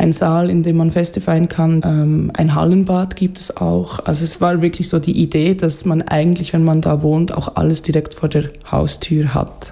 ein Saal, in dem man Feste feiern kann. Ein Hallenbad gibt es auch. Also es war wirklich so die Idee, dass man eigentlich, wenn man da wohnt, auch alles direkt vor der Haustür hat.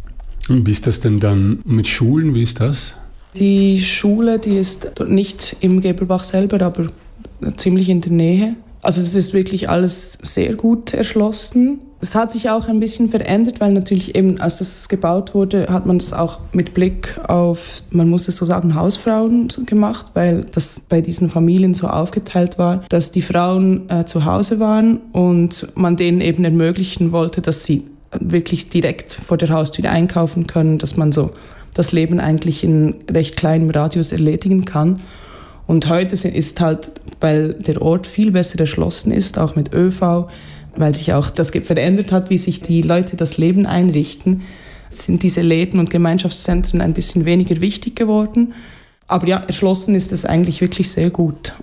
Und wie ist das denn dann mit Schulen? Wie ist das? Die Schule, die ist nicht im Gebelbach selber, aber ziemlich in der Nähe. Also es ist wirklich alles sehr gut erschlossen. Es hat sich auch ein bisschen verändert, weil natürlich eben, als das gebaut wurde, hat man das auch mit Blick auf, man muss es so sagen, Hausfrauen gemacht, weil das bei diesen Familien so aufgeteilt war, dass die Frauen zu Hause waren und man denen eben ermöglichen wollte, dass sie wirklich direkt vor der Haustür einkaufen können, dass man so das Leben eigentlich in recht kleinem Radius erledigen kann. Und heute ist halt, weil der Ort viel besser erschlossen ist, auch mit ÖV, weil sich auch das verändert hat, wie sich die Leute das Leben einrichten, sind diese Läden und Gemeinschaftszentren ein bisschen weniger wichtig geworden. Aber ja, erschlossen ist es eigentlich wirklich sehr gut.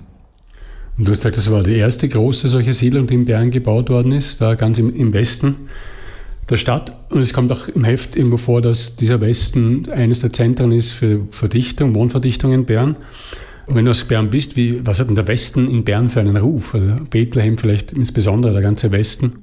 Und du hast gesagt, das war die erste große solche Siedlung, die in Bern gebaut worden ist, da ganz im Westen der Stadt. Und es kommt auch im Heft irgendwo vor, dass dieser Westen eines der Zentren ist für Verdichtung, Wohnverdichtung in Bern. Und wenn du aus Bern bist, was hat denn der Westen in Bern für einen Ruf? Also Bethlehem vielleicht insbesondere, der ganze Westen?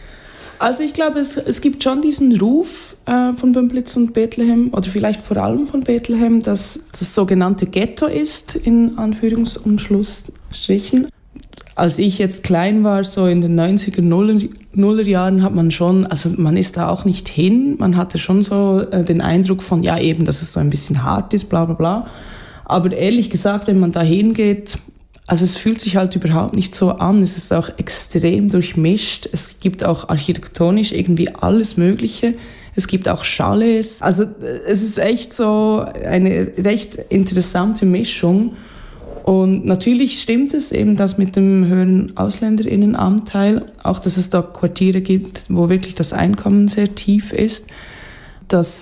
Also ich glaube, es gibt schon diesen Ruf von Bümpliz und Bethlehem, oder vielleicht vor allem von Bethlehem, dass das sogenannte Ghetto ist, in Anführungs- und Schlussstrichen. Als ich jetzt klein war, so in den 90er, Nuller Jahren, hat man schon, also man ist da auch nicht hin, man hatte schon so den Eindruck von, ja eben, dass es so ein bisschen hart ist, bla bla bla. Aber ehrlich gesagt, wenn man da hingeht, also es fühlt sich halt überhaupt nicht so an, es ist auch extrem durchmischt, es gibt auch architektonisch irgendwie alles Mögliche, es gibt auch Chalets, also es ist echt so eine recht interessante Mischung. Und natürlich stimmt es eben, dass mit dem höheren AusländerInnenanteil, auch dass es da Quartiere gibt, wo wirklich das Einkommen sehr tief ist, dass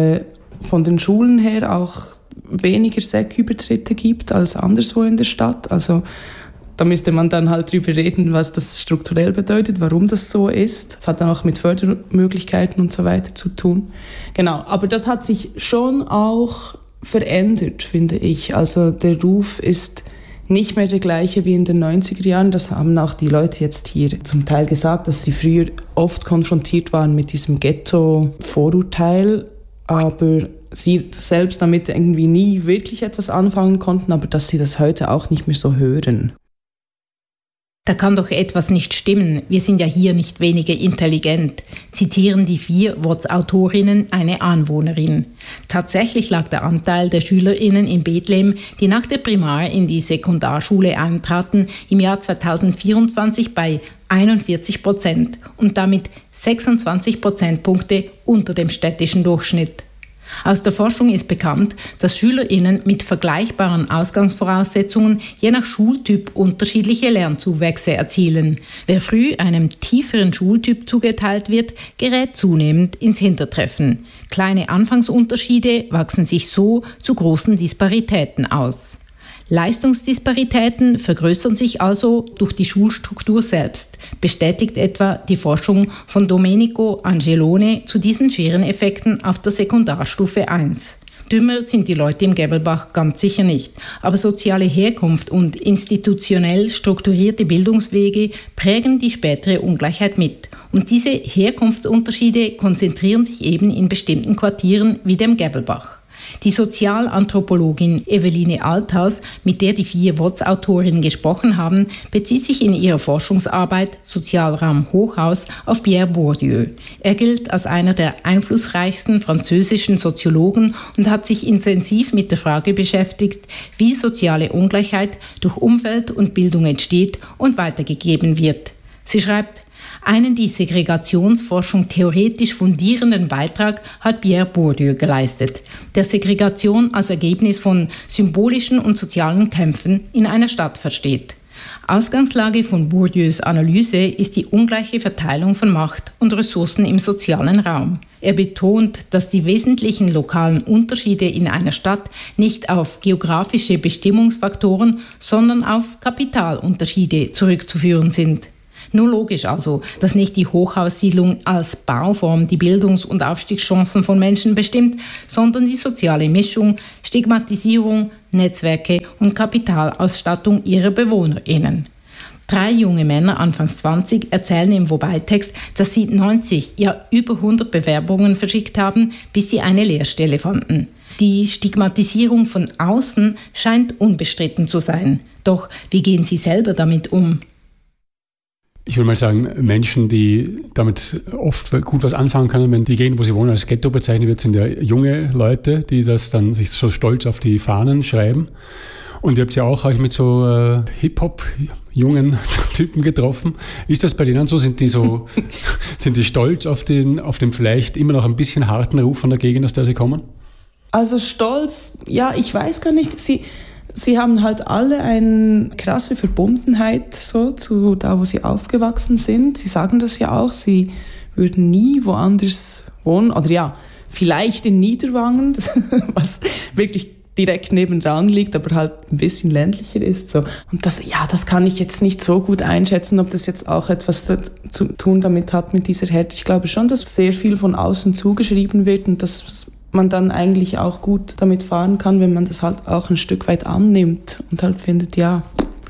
von den Schulen her auch weniger Sek-Übertritte gibt als anderswo in der Stadt. Also da müsste man dann halt drüber reden, was das strukturell bedeutet, warum das so ist. Das hat dann auch mit Fördermöglichkeiten und so weiter zu tun. Genau, aber das hat sich schon auch verändert, finde ich. Also der Ruf ist nicht mehr der gleiche wie in den 90er Jahren. Das haben auch die Leute jetzt hier zum Teil gesagt, dass sie früher oft konfrontiert waren mit diesem Ghetto-Vorurteil, aber sie selbst damit irgendwie nie wirklich etwas anfangen konnten, aber dass sie das heute auch nicht mehr so hören. Da kann doch etwas nicht stimmen. Wir sind ja hier nicht weniger intelligent, zitieren die 4 WOZ-Autorinnen eine Anwohnerin. Tatsächlich lag der Anteil der SchülerInnen in Bethlehem, die nach der Primar in die Sekundarschule eintraten, im Jahr 2024 bei 41% und damit 26 Prozentpunkte unter dem städtischen Durchschnitt. Aus der Forschung ist bekannt, dass SchülerInnen mit vergleichbaren Ausgangsvoraussetzungen je nach Schultyp unterschiedliche Lernzuwächse erzielen. Wer früh einem tieferen Schultyp zugeteilt wird, gerät zunehmend ins Hintertreffen. Kleine Anfangsunterschiede wachsen sich so zu großen Disparitäten aus. Leistungsdisparitäten vergrößern sich also durch die Schulstruktur selbst, bestätigt etwa die Forschung von Domenico Angelone zu diesen Schereneffekten auf der Sekundarstufe 1. Dümmer sind die Leute im Gebelbach ganz sicher nicht, aber soziale Herkunft und institutionell strukturierte Bildungswege prägen die spätere Ungleichheit mit. Und diese Herkunftsunterschiede konzentrieren sich eben in bestimmten Quartieren wie dem Gebelbach. Die Sozialanthropologin Eveline Althaus, mit der die 4 WOZ-Autorinnen gesprochen haben, bezieht sich in ihrer Forschungsarbeit Sozialraum Hochhaus auf Pierre Bourdieu. Er gilt als einer der einflussreichsten französischen Soziologen und hat sich intensiv mit der Frage beschäftigt, wie soziale Ungleichheit durch Umfeld und Bildung entsteht und weitergegeben wird. Sie schreibt: Einen die Segregationsforschung theoretisch fundierenden Beitrag hat Pierre Bourdieu geleistet, der Segregation als Ergebnis von symbolischen und sozialen Kämpfen in einer Stadt versteht. Ausgangslage von Bourdieus Analyse ist die ungleiche Verteilung von Macht und Ressourcen im sozialen Raum. Er betont, dass die wesentlichen lokalen Unterschiede in einer Stadt nicht auf geografische Bestimmungsfaktoren, sondern auf Kapitalunterschiede zurückzuführen sind. Nur logisch also, dass nicht die Hochhaussiedlung als Bauform die Bildungs- und Aufstiegschancen von Menschen bestimmt, sondern die soziale Mischung, Stigmatisierung, Netzwerke und Kapitalausstattung ihrer BewohnerInnen. 3 junge Männer, Anfangs 20, erzählen im Vorbei-Text, dass sie 90, ja über 100 Bewerbungen verschickt haben, bis sie eine Lehrstelle fanden. Die Stigmatisierung von außen scheint unbestritten zu sein. Doch wie gehen Sie selber damit um? Ich will mal sagen, Menschen, die damit oft gut was anfangen können, wenn die Gegend, wo sie wohnen, als Ghetto bezeichnet wird, sind ja junge Leute, die das dann sich so stolz auf die Fahnen schreiben. Und ihr habt ja auch euch mit so Hip-Hop-jungen Typen getroffen. Ist das bei denen so? Sind die stolz auf den vielleicht immer noch ein bisschen harten Ruf von der Gegend, aus der sie kommen? Also stolz, ja, ich weiß gar nicht. Sie haben halt alle eine krasse Verbundenheit so zu da, wo sie aufgewachsen sind. Sie sagen das ja auch, sie würden nie woanders wohnen. Oder ja, vielleicht in Niederwangen, was wirklich direkt nebendran liegt, aber halt ein bisschen ländlicher ist. So. Und das kann ich jetzt nicht so gut einschätzen, ob das jetzt auch etwas zu tun damit hat mit dieser Härte. Ich glaube schon, dass sehr viel von außen zugeschrieben wird und dass man dann eigentlich auch gut damit fahren kann, wenn man das halt auch ein Stück weit annimmt und halt findet, ja.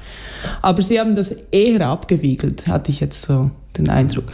Aber sie haben das eher abgewiegelt, hatte ich jetzt so den Eindruck.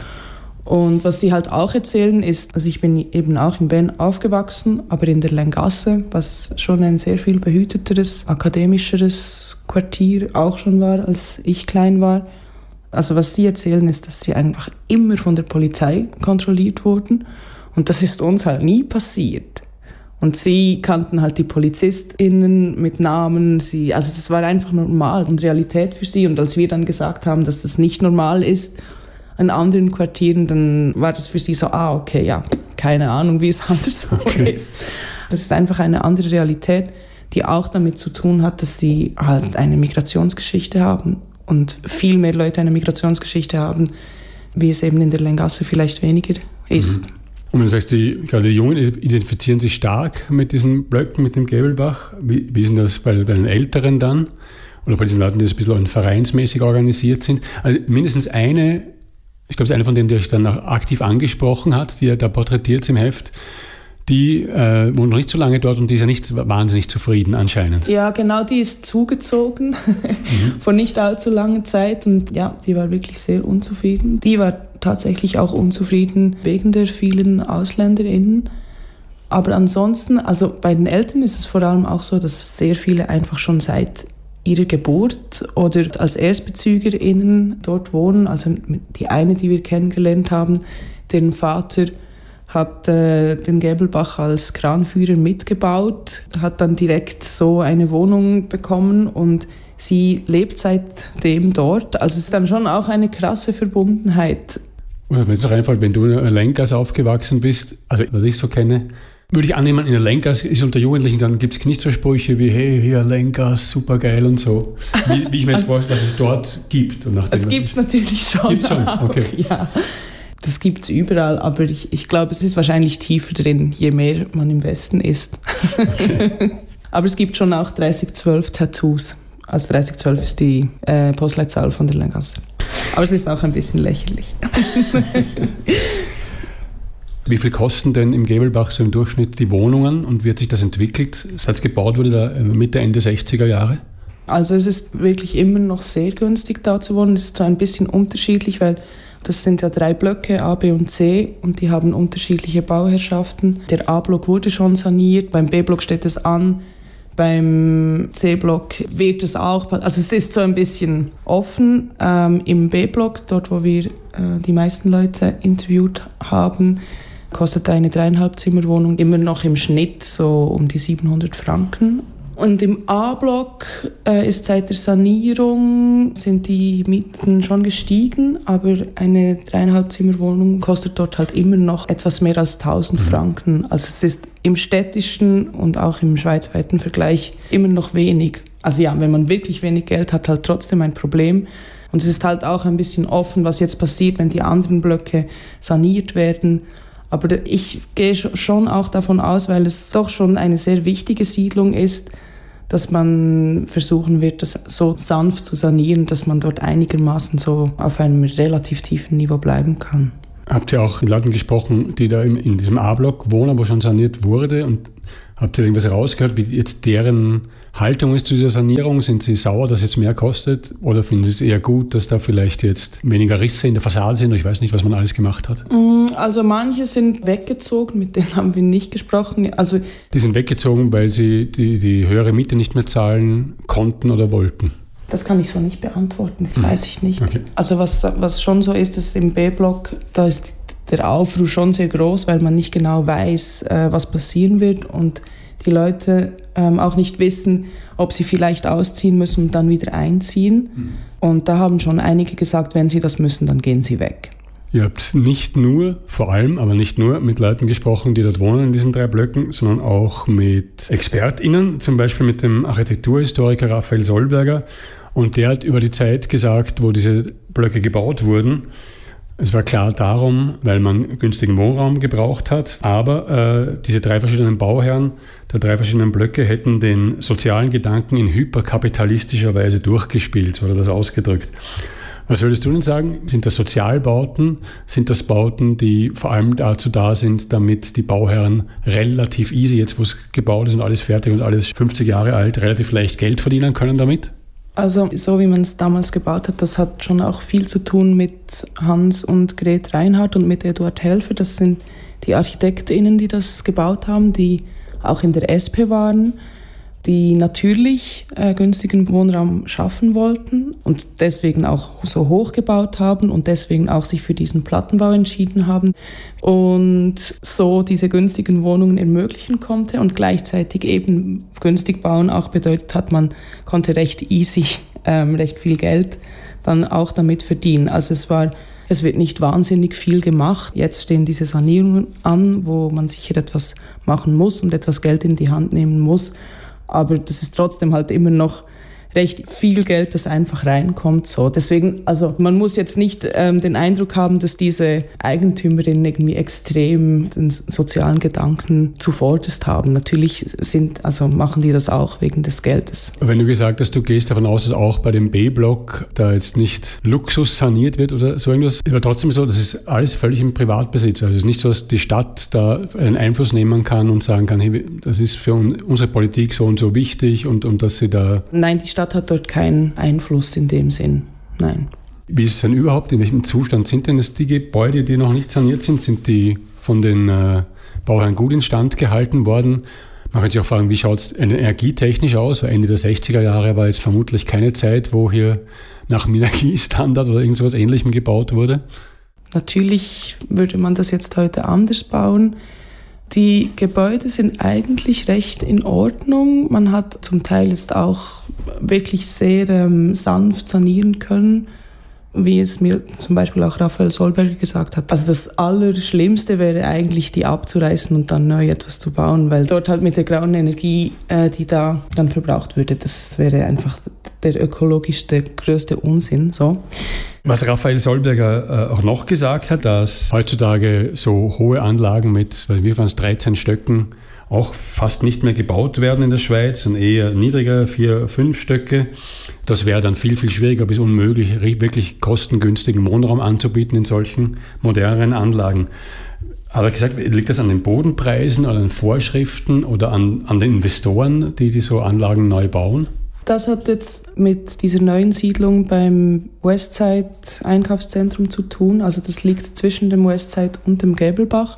Und was sie halt auch erzählen ist, also ich bin eben auch in Bern aufgewachsen, aber in der Länggasse, was schon ein sehr viel behüteteres, akademischeres Quartier auch schon war, als ich klein war. Also was sie erzählen ist, dass sie einfach immer von der Polizei kontrolliert wurden und das ist uns halt nie passiert. Und sie kannten halt die PolizistInnen mit Namen, also das war einfach normal und Realität für sie. Und als wir dann gesagt haben, dass das nicht normal ist, in anderen Quartieren, dann war das für sie so, okay, ja, keine Ahnung, wie es anderswo ist. Das ist einfach eine andere Realität, die auch damit zu tun hat, dass sie halt eine Migrationsgeschichte haben und viel mehr Leute eine Migrationsgeschichte haben, wie es eben in der Länggasse vielleicht weniger ist. Und du sagst, gerade die Jungen identifizieren sich stark mit diesen Blöcken, mit dem Gäbelbach. Wie ist denn das bei den Älteren dann? Oder bei diesen Leuten, die ein bisschen vereinsmäßig organisiert sind? Also mindestens eine, ich glaube, es ist eine von denen, die euch dann auch aktiv angesprochen hat, die ihr da porträtiert im Heft, die wohnt noch nicht so lange dort und die ist ja nicht wahnsinnig zufrieden anscheinend. Ja, genau, die ist zugezogen vor nicht allzu langer Zeit und ja, die war wirklich sehr unzufrieden. Die war tatsächlich auch unzufrieden wegen der vielen AusländerInnen. Aber ansonsten, also bei den Eltern ist es vor allem auch so, dass sehr viele einfach schon seit ihrer Geburt oder als ErstbezügerInnen dort wohnen. Also die eine, die wir kennengelernt haben, deren Vater hat den Gäbelbach als Kranführer mitgebaut, hat dann direkt so eine Wohnung bekommen und sie lebt seitdem dort. Also es ist dann schon auch eine krasse Verbundenheit. Und wenn es noch einfällt, wenn du in der Länggasse aufgewachsen bist, also was ich so kenne, würde ich annehmen, in der Länggasse ist unter Jugendlichen, dann gibt es Knistersprüche wie, hey, hier Länggasse, super geil und so. Wie ich mir jetzt vorstelle, dass es dort gibt. Es gibt es natürlich schon. Gibt's schon? Okay. Ja. Das gibt es überall, aber ich glaube, es ist wahrscheinlich tiefer drin, je mehr man im Westen ist. Okay. Aber es gibt schon auch 3012 Tattoos. Also 3012 ist die Postleitzahl von der Länggasse. Aber es ist auch ein bisschen lächerlich. Wie viel kosten denn im Gäbelbach so im Durchschnitt die Wohnungen und wie hat sich das entwickelt, seit es gebaut wurde, da Mitte, Ende 60er Jahre? Also es ist wirklich immer noch sehr günstig da zu wohnen. Es ist so ein bisschen unterschiedlich, weil das sind ja 3 Blöcke, A, B und C, und die haben unterschiedliche Bauherrschaften. Der A-Block wurde schon saniert, beim B-Block steht es an, beim C-Block wird es auch, also es ist so ein bisschen offen. Im B-Block, dort wo wir die meisten Leute interviewt haben, kostet eine 3,5-Zimmer-Wohnung immer noch im Schnitt so um die 700 Franken. Und im A-Block ist seit der Sanierung sind die Mieten schon gestiegen, aber eine 3,5-Zimmer-Wohnung kostet dort halt immer noch etwas mehr als 1000 Franken. Also es ist im städtischen und auch im schweizweiten Vergleich immer noch wenig. Also ja, wenn man wirklich wenig Geld hat, halt trotzdem ein Problem. Und es ist halt auch ein bisschen offen, was jetzt passiert, wenn die anderen Blöcke saniert werden. Aber ich gehe schon auch davon aus, weil es doch schon eine sehr wichtige Siedlung ist, dass man versuchen wird, das so sanft zu sanieren, dass man dort einigermaßen so auf einem relativ tiefen Niveau bleiben kann. Habt ihr auch mit Leuten gesprochen, die da in diesem A-Block wohnen, wo schon saniert wurde? Und habt ihr irgendwas rausgehört, wie jetzt deren Haltung ist zu dieser Sanierung? Sind sie sauer, dass es jetzt mehr kostet? Oder finden sie es eher gut, dass da vielleicht jetzt weniger Risse in der Fassade sind? Ich weiß nicht, was man alles gemacht hat. Also manche sind weggezogen, mit denen haben wir nicht gesprochen. Also die sind weggezogen, weil sie die höhere Miete nicht mehr zahlen konnten oder wollten? Das kann ich so nicht beantworten, das weiß ich nicht. Okay. Also was schon so ist, dass im B-Block, da ist der Aufruhr schon sehr groß, weil man nicht genau weiß, was passieren wird und die Leute auch nicht wissen, ob sie vielleicht ausziehen müssen und dann wieder einziehen. Und da haben schon einige gesagt, wenn sie das müssen, dann gehen sie weg. Ihr habt nicht nur, vor allem, aber nicht nur mit Leuten gesprochen, die dort wohnen in diesen 3 Blöcken, sondern auch mit ExpertInnen, zum Beispiel mit dem Architekturhistoriker Raphael Sollberger. Und der hat über die Zeit gesagt, wo diese Blöcke gebaut wurden, es war klar darum, weil man günstigen Wohnraum gebraucht hat, aber diese 3 verschiedenen Bauherren der 3 verschiedenen Blöcke hätten den sozialen Gedanken in hyperkapitalistischer Weise durchgespielt, so hat er das ausgedrückt. Was würdest du denn sagen? Sind das Sozialbauten? Sind das Bauten, die vor allem dazu da sind, damit die Bauherren relativ easy, jetzt wo es gebaut ist und alles fertig und alles 50 Jahre alt, relativ leicht Geld verdienen können damit? Also so wie man es damals gebaut hat, das hat schon auch viel zu tun mit Hans und Gret Reinhardt und mit Eduard Helfer. Das sind die ArchitektInnen, die das gebaut haben, die auch in der SP waren, die natürlich günstigen Wohnraum schaffen wollten und deswegen auch so hoch gebaut haben und deswegen auch sich für diesen Plattenbau entschieden haben und so diese günstigen Wohnungen ermöglichen konnte und gleichzeitig eben günstig bauen auch bedeutet hat, man konnte recht easy, recht viel Geld dann auch damit verdienen. Also es wird nicht wahnsinnig viel gemacht. Jetzt stehen diese Sanierungen an, wo man sicher etwas machen muss und etwas Geld in die Hand nehmen muss. Aber das ist trotzdem halt immer noch recht viel Geld, das einfach reinkommt. So. Deswegen, also man muss jetzt nicht den Eindruck haben, dass diese Eigentümerinnen irgendwie extrem den sozialen Gedanken zuvorderst haben. Natürlich machen die das auch wegen des Geldes. Wenn du gesagt hast, du gehst davon aus, dass auch bei dem B-Block da jetzt nicht Luxus saniert wird oder so irgendwas, ist aber trotzdem so, das ist alles völlig im Privatbesitz. Also es ist nicht so, dass die Stadt da einen Einfluss nehmen kann und sagen kann, hey, das ist für unsere Politik so und so wichtig und dass sie da... Nein, die Stadt hat dort keinen Einfluss in dem Sinn, nein. Wie ist es denn überhaupt, in welchem Zustand sind denn das die Gebäude, die noch nicht saniert sind? Sind die von den Bauherren gut instand gehalten worden? Man kann sich auch fragen, wie schaut es energietechnisch aus? Weil Ende der 60er Jahre war jetzt vermutlich keine Zeit, wo hier nach dem Energiestandard oder irgend sowas Ähnlichem gebaut wurde. Natürlich würde man das jetzt heute anders bauen. Die Gebäude sind eigentlich recht in Ordnung. Man hat zum Teil jetzt auch wirklich sehr sanft sanieren können, wie es mir zum Beispiel auch Raphael Sollberger gesagt hat. Also das Allerschlimmste wäre eigentlich, die abzureißen und dann neu etwas zu bauen, weil dort halt mit der grauen Energie, die da dann verbraucht würde, das wäre einfach der ökologischste, größte Unsinn. So. Was Raphael Sollberger auch noch gesagt hat, dass heutzutage so hohe Anlagen mit, wie waren es, 13 Stöcken auch fast nicht mehr gebaut werden in der Schweiz und eher niedriger, 4, 5 Stöcke. Das wäre dann viel, viel schwieriger bis unmöglich, wirklich kostengünstigen Wohnraum anzubieten in solchen moderneren Anlagen. Hat er gesagt, liegt das an den Bodenpreisen oder an den Vorschriften oder an den Investoren, die so Anlagen neu bauen? Das hat jetzt mit dieser neuen Siedlung beim Westside Einkaufszentrum zu tun. Also das liegt zwischen dem Westside und dem Gäbelbach.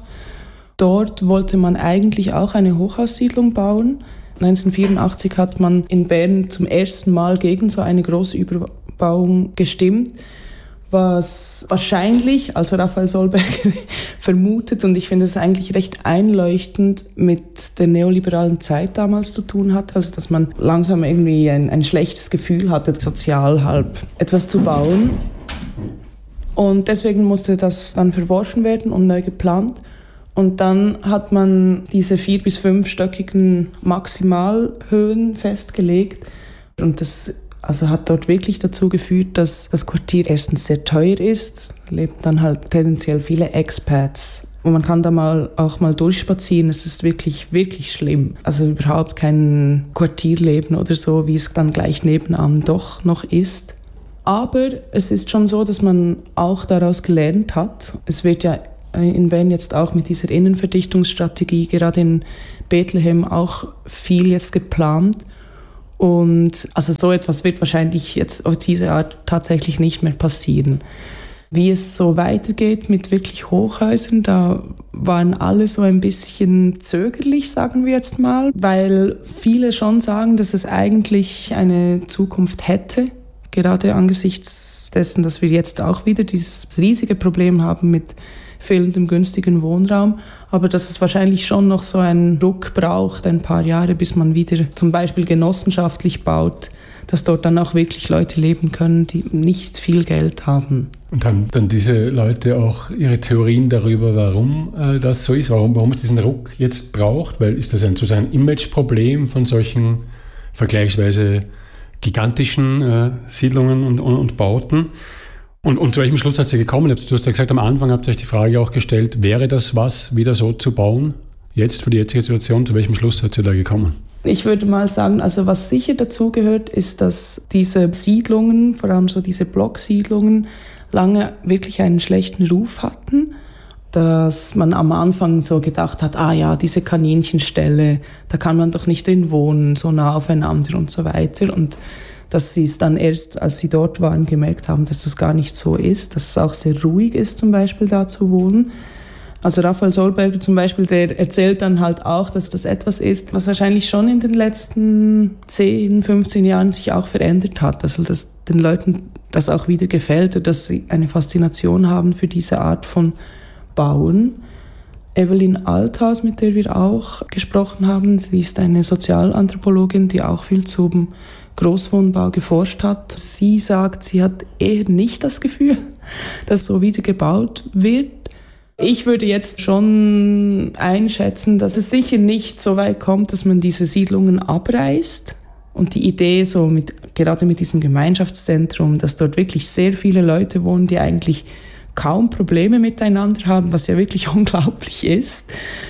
Dort wollte man eigentlich auch eine Hochhaussiedlung bauen. 1984 hat man in Bern zum ersten Mal gegen so eine große Überbauung gestimmt, was wahrscheinlich, also Raphael Sollberger vermutet, und ich finde es eigentlich recht einleuchtend, mit der neoliberalen Zeit damals zu tun hat, also dass man langsam irgendwie ein schlechtes Gefühl hatte, sozial halb etwas zu bauen. Und deswegen musste das dann verworfen werden und neu geplant. Und dann hat man diese 4- bis 5-stöckigen Maximalhöhen festgelegt. Und das hat dort wirklich dazu geführt, dass das Quartier erstens sehr teuer ist. Da leben dann halt tendenziell viele Expats Und man kann da auch mal durchspazieren. Es ist wirklich, wirklich schlimm. Also überhaupt kein Quartierleben oder so, wie es dann gleich nebenan doch noch ist. Aber es ist schon so, dass man auch daraus gelernt hat. Es wird ja in Bern jetzt auch mit dieser Innenverdichtungsstrategie, gerade in Bethlehem, auch viel jetzt geplant. Und also so etwas wird wahrscheinlich jetzt auf diese Art tatsächlich nicht mehr passieren. Wie es so weitergeht mit wirklich Hochhäusern, da waren alle so ein bisschen zögerlich, sagen wir jetzt mal, weil viele schon sagen, dass es eigentlich eine Zukunft hätte, gerade angesichts dessen, dass wir jetzt auch wieder dieses riesige Problem haben mit fehlendem günstigen Wohnraum, aber dass es wahrscheinlich schon noch so einen Ruck braucht, ein paar Jahre, bis man wieder zum Beispiel genossenschaftlich baut, dass dort dann auch wirklich Leute leben können, die nicht viel Geld haben. Und haben dann diese Leute auch ihre Theorien darüber, warum das so ist, warum es diesen Ruck jetzt braucht? Weil ist das sozusagen ein Imageproblem von solchen vergleichsweise gigantischen Siedlungen und Bauten? Und zu welchem Schluss hat sie gekommen? Du hast ja gesagt, am Anfang habt ihr euch die Frage auch gestellt, wäre das was, wieder so zu bauen? Jetzt, für die jetzige Situation, zu welchem Schluss hat sie da gekommen? Ich würde mal sagen, also was sicher dazugehört, ist, dass diese Siedlungen, vor allem so diese Blocksiedlungen, lange wirklich einen schlechten Ruf hatten. Dass man am Anfang so gedacht hat, diese Kaninchenställe, da kann man doch nicht drin wohnen, so nah aufeinander und so weiter. Und dass sie es dann erst, als sie dort waren, gemerkt haben, dass das gar nicht so ist, dass es auch sehr ruhig ist, zum Beispiel da zu wohnen. Also Raphael Solberger zum Beispiel, der erzählt dann halt auch, dass das etwas ist, was wahrscheinlich schon in den letzten 10, 15 Jahren sich auch verändert hat. Also dass den Leuten das auch wieder gefällt und dass sie eine Faszination haben für diese Art von Bauen. Evelyn Althaus, mit der wir auch gesprochen haben, sie ist eine Sozialanthropologin, die auch viel zum Großwohnbau geforscht hat. Sie sagt, sie hat eher nicht das Gefühl, dass so wieder gebaut wird. Ich würde jetzt schon einschätzen, dass es sicher nicht so weit kommt, dass man diese Siedlungen abreißt. Und die Idee so gerade mit diesem Gemeinschaftszentrum, dass dort wirklich sehr viele Leute wohnen, die eigentlich kaum Probleme miteinander haben, was ja wirklich unglaublich ist.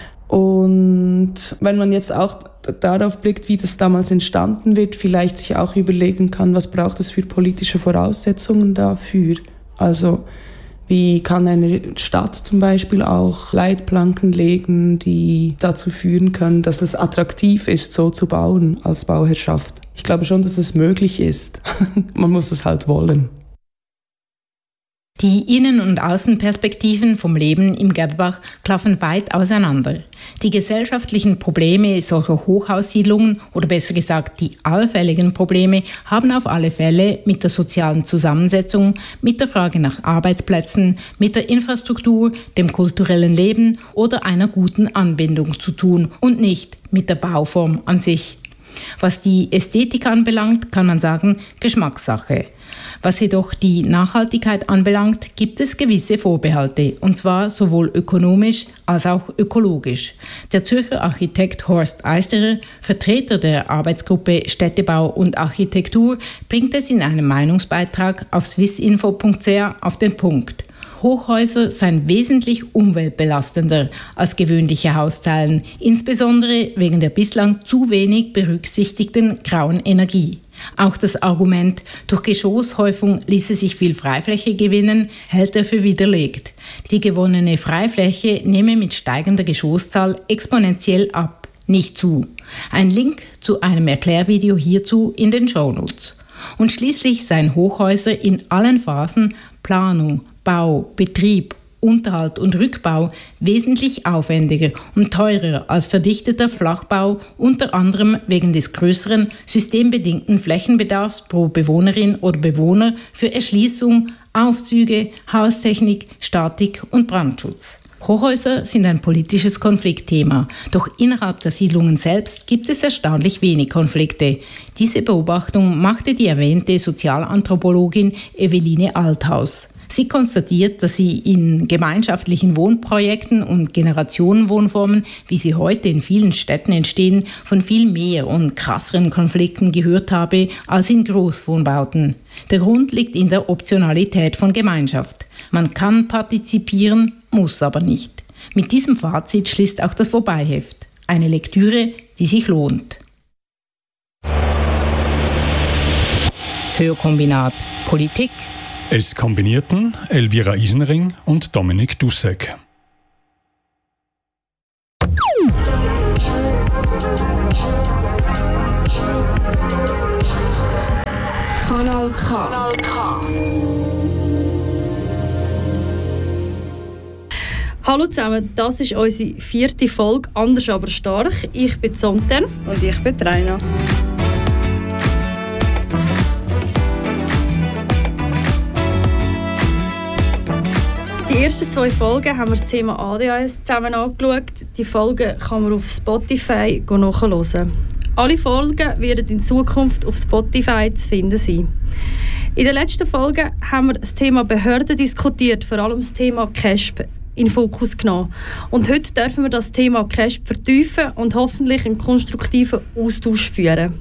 Und wenn man jetzt auch darauf blickt, wie das damals entstanden wird, vielleicht sich auch überlegen kann, was braucht es für politische Voraussetzungen dafür. Also wie kann eine Stadt zum Beispiel auch Leitplanken legen, die dazu führen können, dass es attraktiv ist, so zu bauen als Bauherrschaft. Ich glaube schon, dass es möglich ist. Man muss es halt wollen. Die Innen- und Außenperspektiven vom Leben im Gerbach klaffen weit auseinander. Die gesellschaftlichen Probleme solcher Hochhaussiedlungen oder besser gesagt die allfälligen Probleme haben auf alle Fälle mit der sozialen Zusammensetzung, mit der Frage nach Arbeitsplätzen, mit der Infrastruktur, dem kulturellen Leben oder einer guten Anbindung zu tun und nicht mit der Bauform an sich. Was die Ästhetik anbelangt, kann man sagen, Geschmackssache. Was jedoch die Nachhaltigkeit anbelangt, gibt es gewisse Vorbehalte, und zwar sowohl ökonomisch als auch ökologisch. Der Zürcher Architekt Horst Eisterer, Vertreter der Arbeitsgruppe Städtebau und Architektur, bringt es in einem Meinungsbeitrag auf swissinfo.ch auf den Punkt. Hochhäuser seien wesentlich umweltbelastender als gewöhnliche Hausteilen, insbesondere wegen der bislang zu wenig berücksichtigten grauen Energie. Auch das Argument, durch Geschosshäufung ließe sich viel Freifläche gewinnen, hält er für widerlegt. Die gewonnene Freifläche nehme mit steigender Geschosszahl exponentiell ab, nicht zu. Ein Link zu einem Erklärvideo hierzu in den Shownotes. Und schließlich seien Hochhäuser in allen Phasen Planung, Bau, Betrieb, Unterhalt und Rückbau wesentlich aufwendiger und teurer als verdichteter Flachbau, unter anderem wegen des größeren systembedingten Flächenbedarfs pro Bewohnerin oder Bewohner für Erschließung, Aufzüge, Haustechnik, Statik und Brandschutz. Hochhäuser sind ein politisches Konfliktthema, doch innerhalb der Siedlungen selbst gibt es erstaunlich wenig Konflikte. Diese Beobachtung machte die erwähnte Sozialanthropologin Eveline Althaus. Sie konstatiert, dass sie in gemeinschaftlichen Wohnprojekten und Generationenwohnformen, wie sie heute in vielen Städten entstehen, von viel mehr und krasseren Konflikten gehört habe als in Großwohnbauten. Der Grund liegt in der Optionalität von Gemeinschaft. Man kann partizipieren, muss aber nicht. Mit diesem Fazit schließt auch das Vorbeiheft. Eine Lektüre, die sich lohnt. Hörkombinat Politik. Es kombinierten Elvira Isenring und Dominik Dussek. Kanal K. Hallo zusammen, das ist unsere 4. Folge «Anders aber stark». Ich bin Sonten. Und ich bin Raina. Die ersten 2 Folgen haben wir das Thema ADHS zusammen angeschaut. Die Folgen kann man auf Spotify nachhören. Alle Folgen werden in Zukunft auf Spotify zu finden sein. In der letzten Folge haben wir das Thema Behörden diskutiert, vor allem das Thema CASP in den Fokus genommen. Und heute dürfen wir das Thema CASP vertiefen und hoffentlich einen konstruktiven Austausch führen.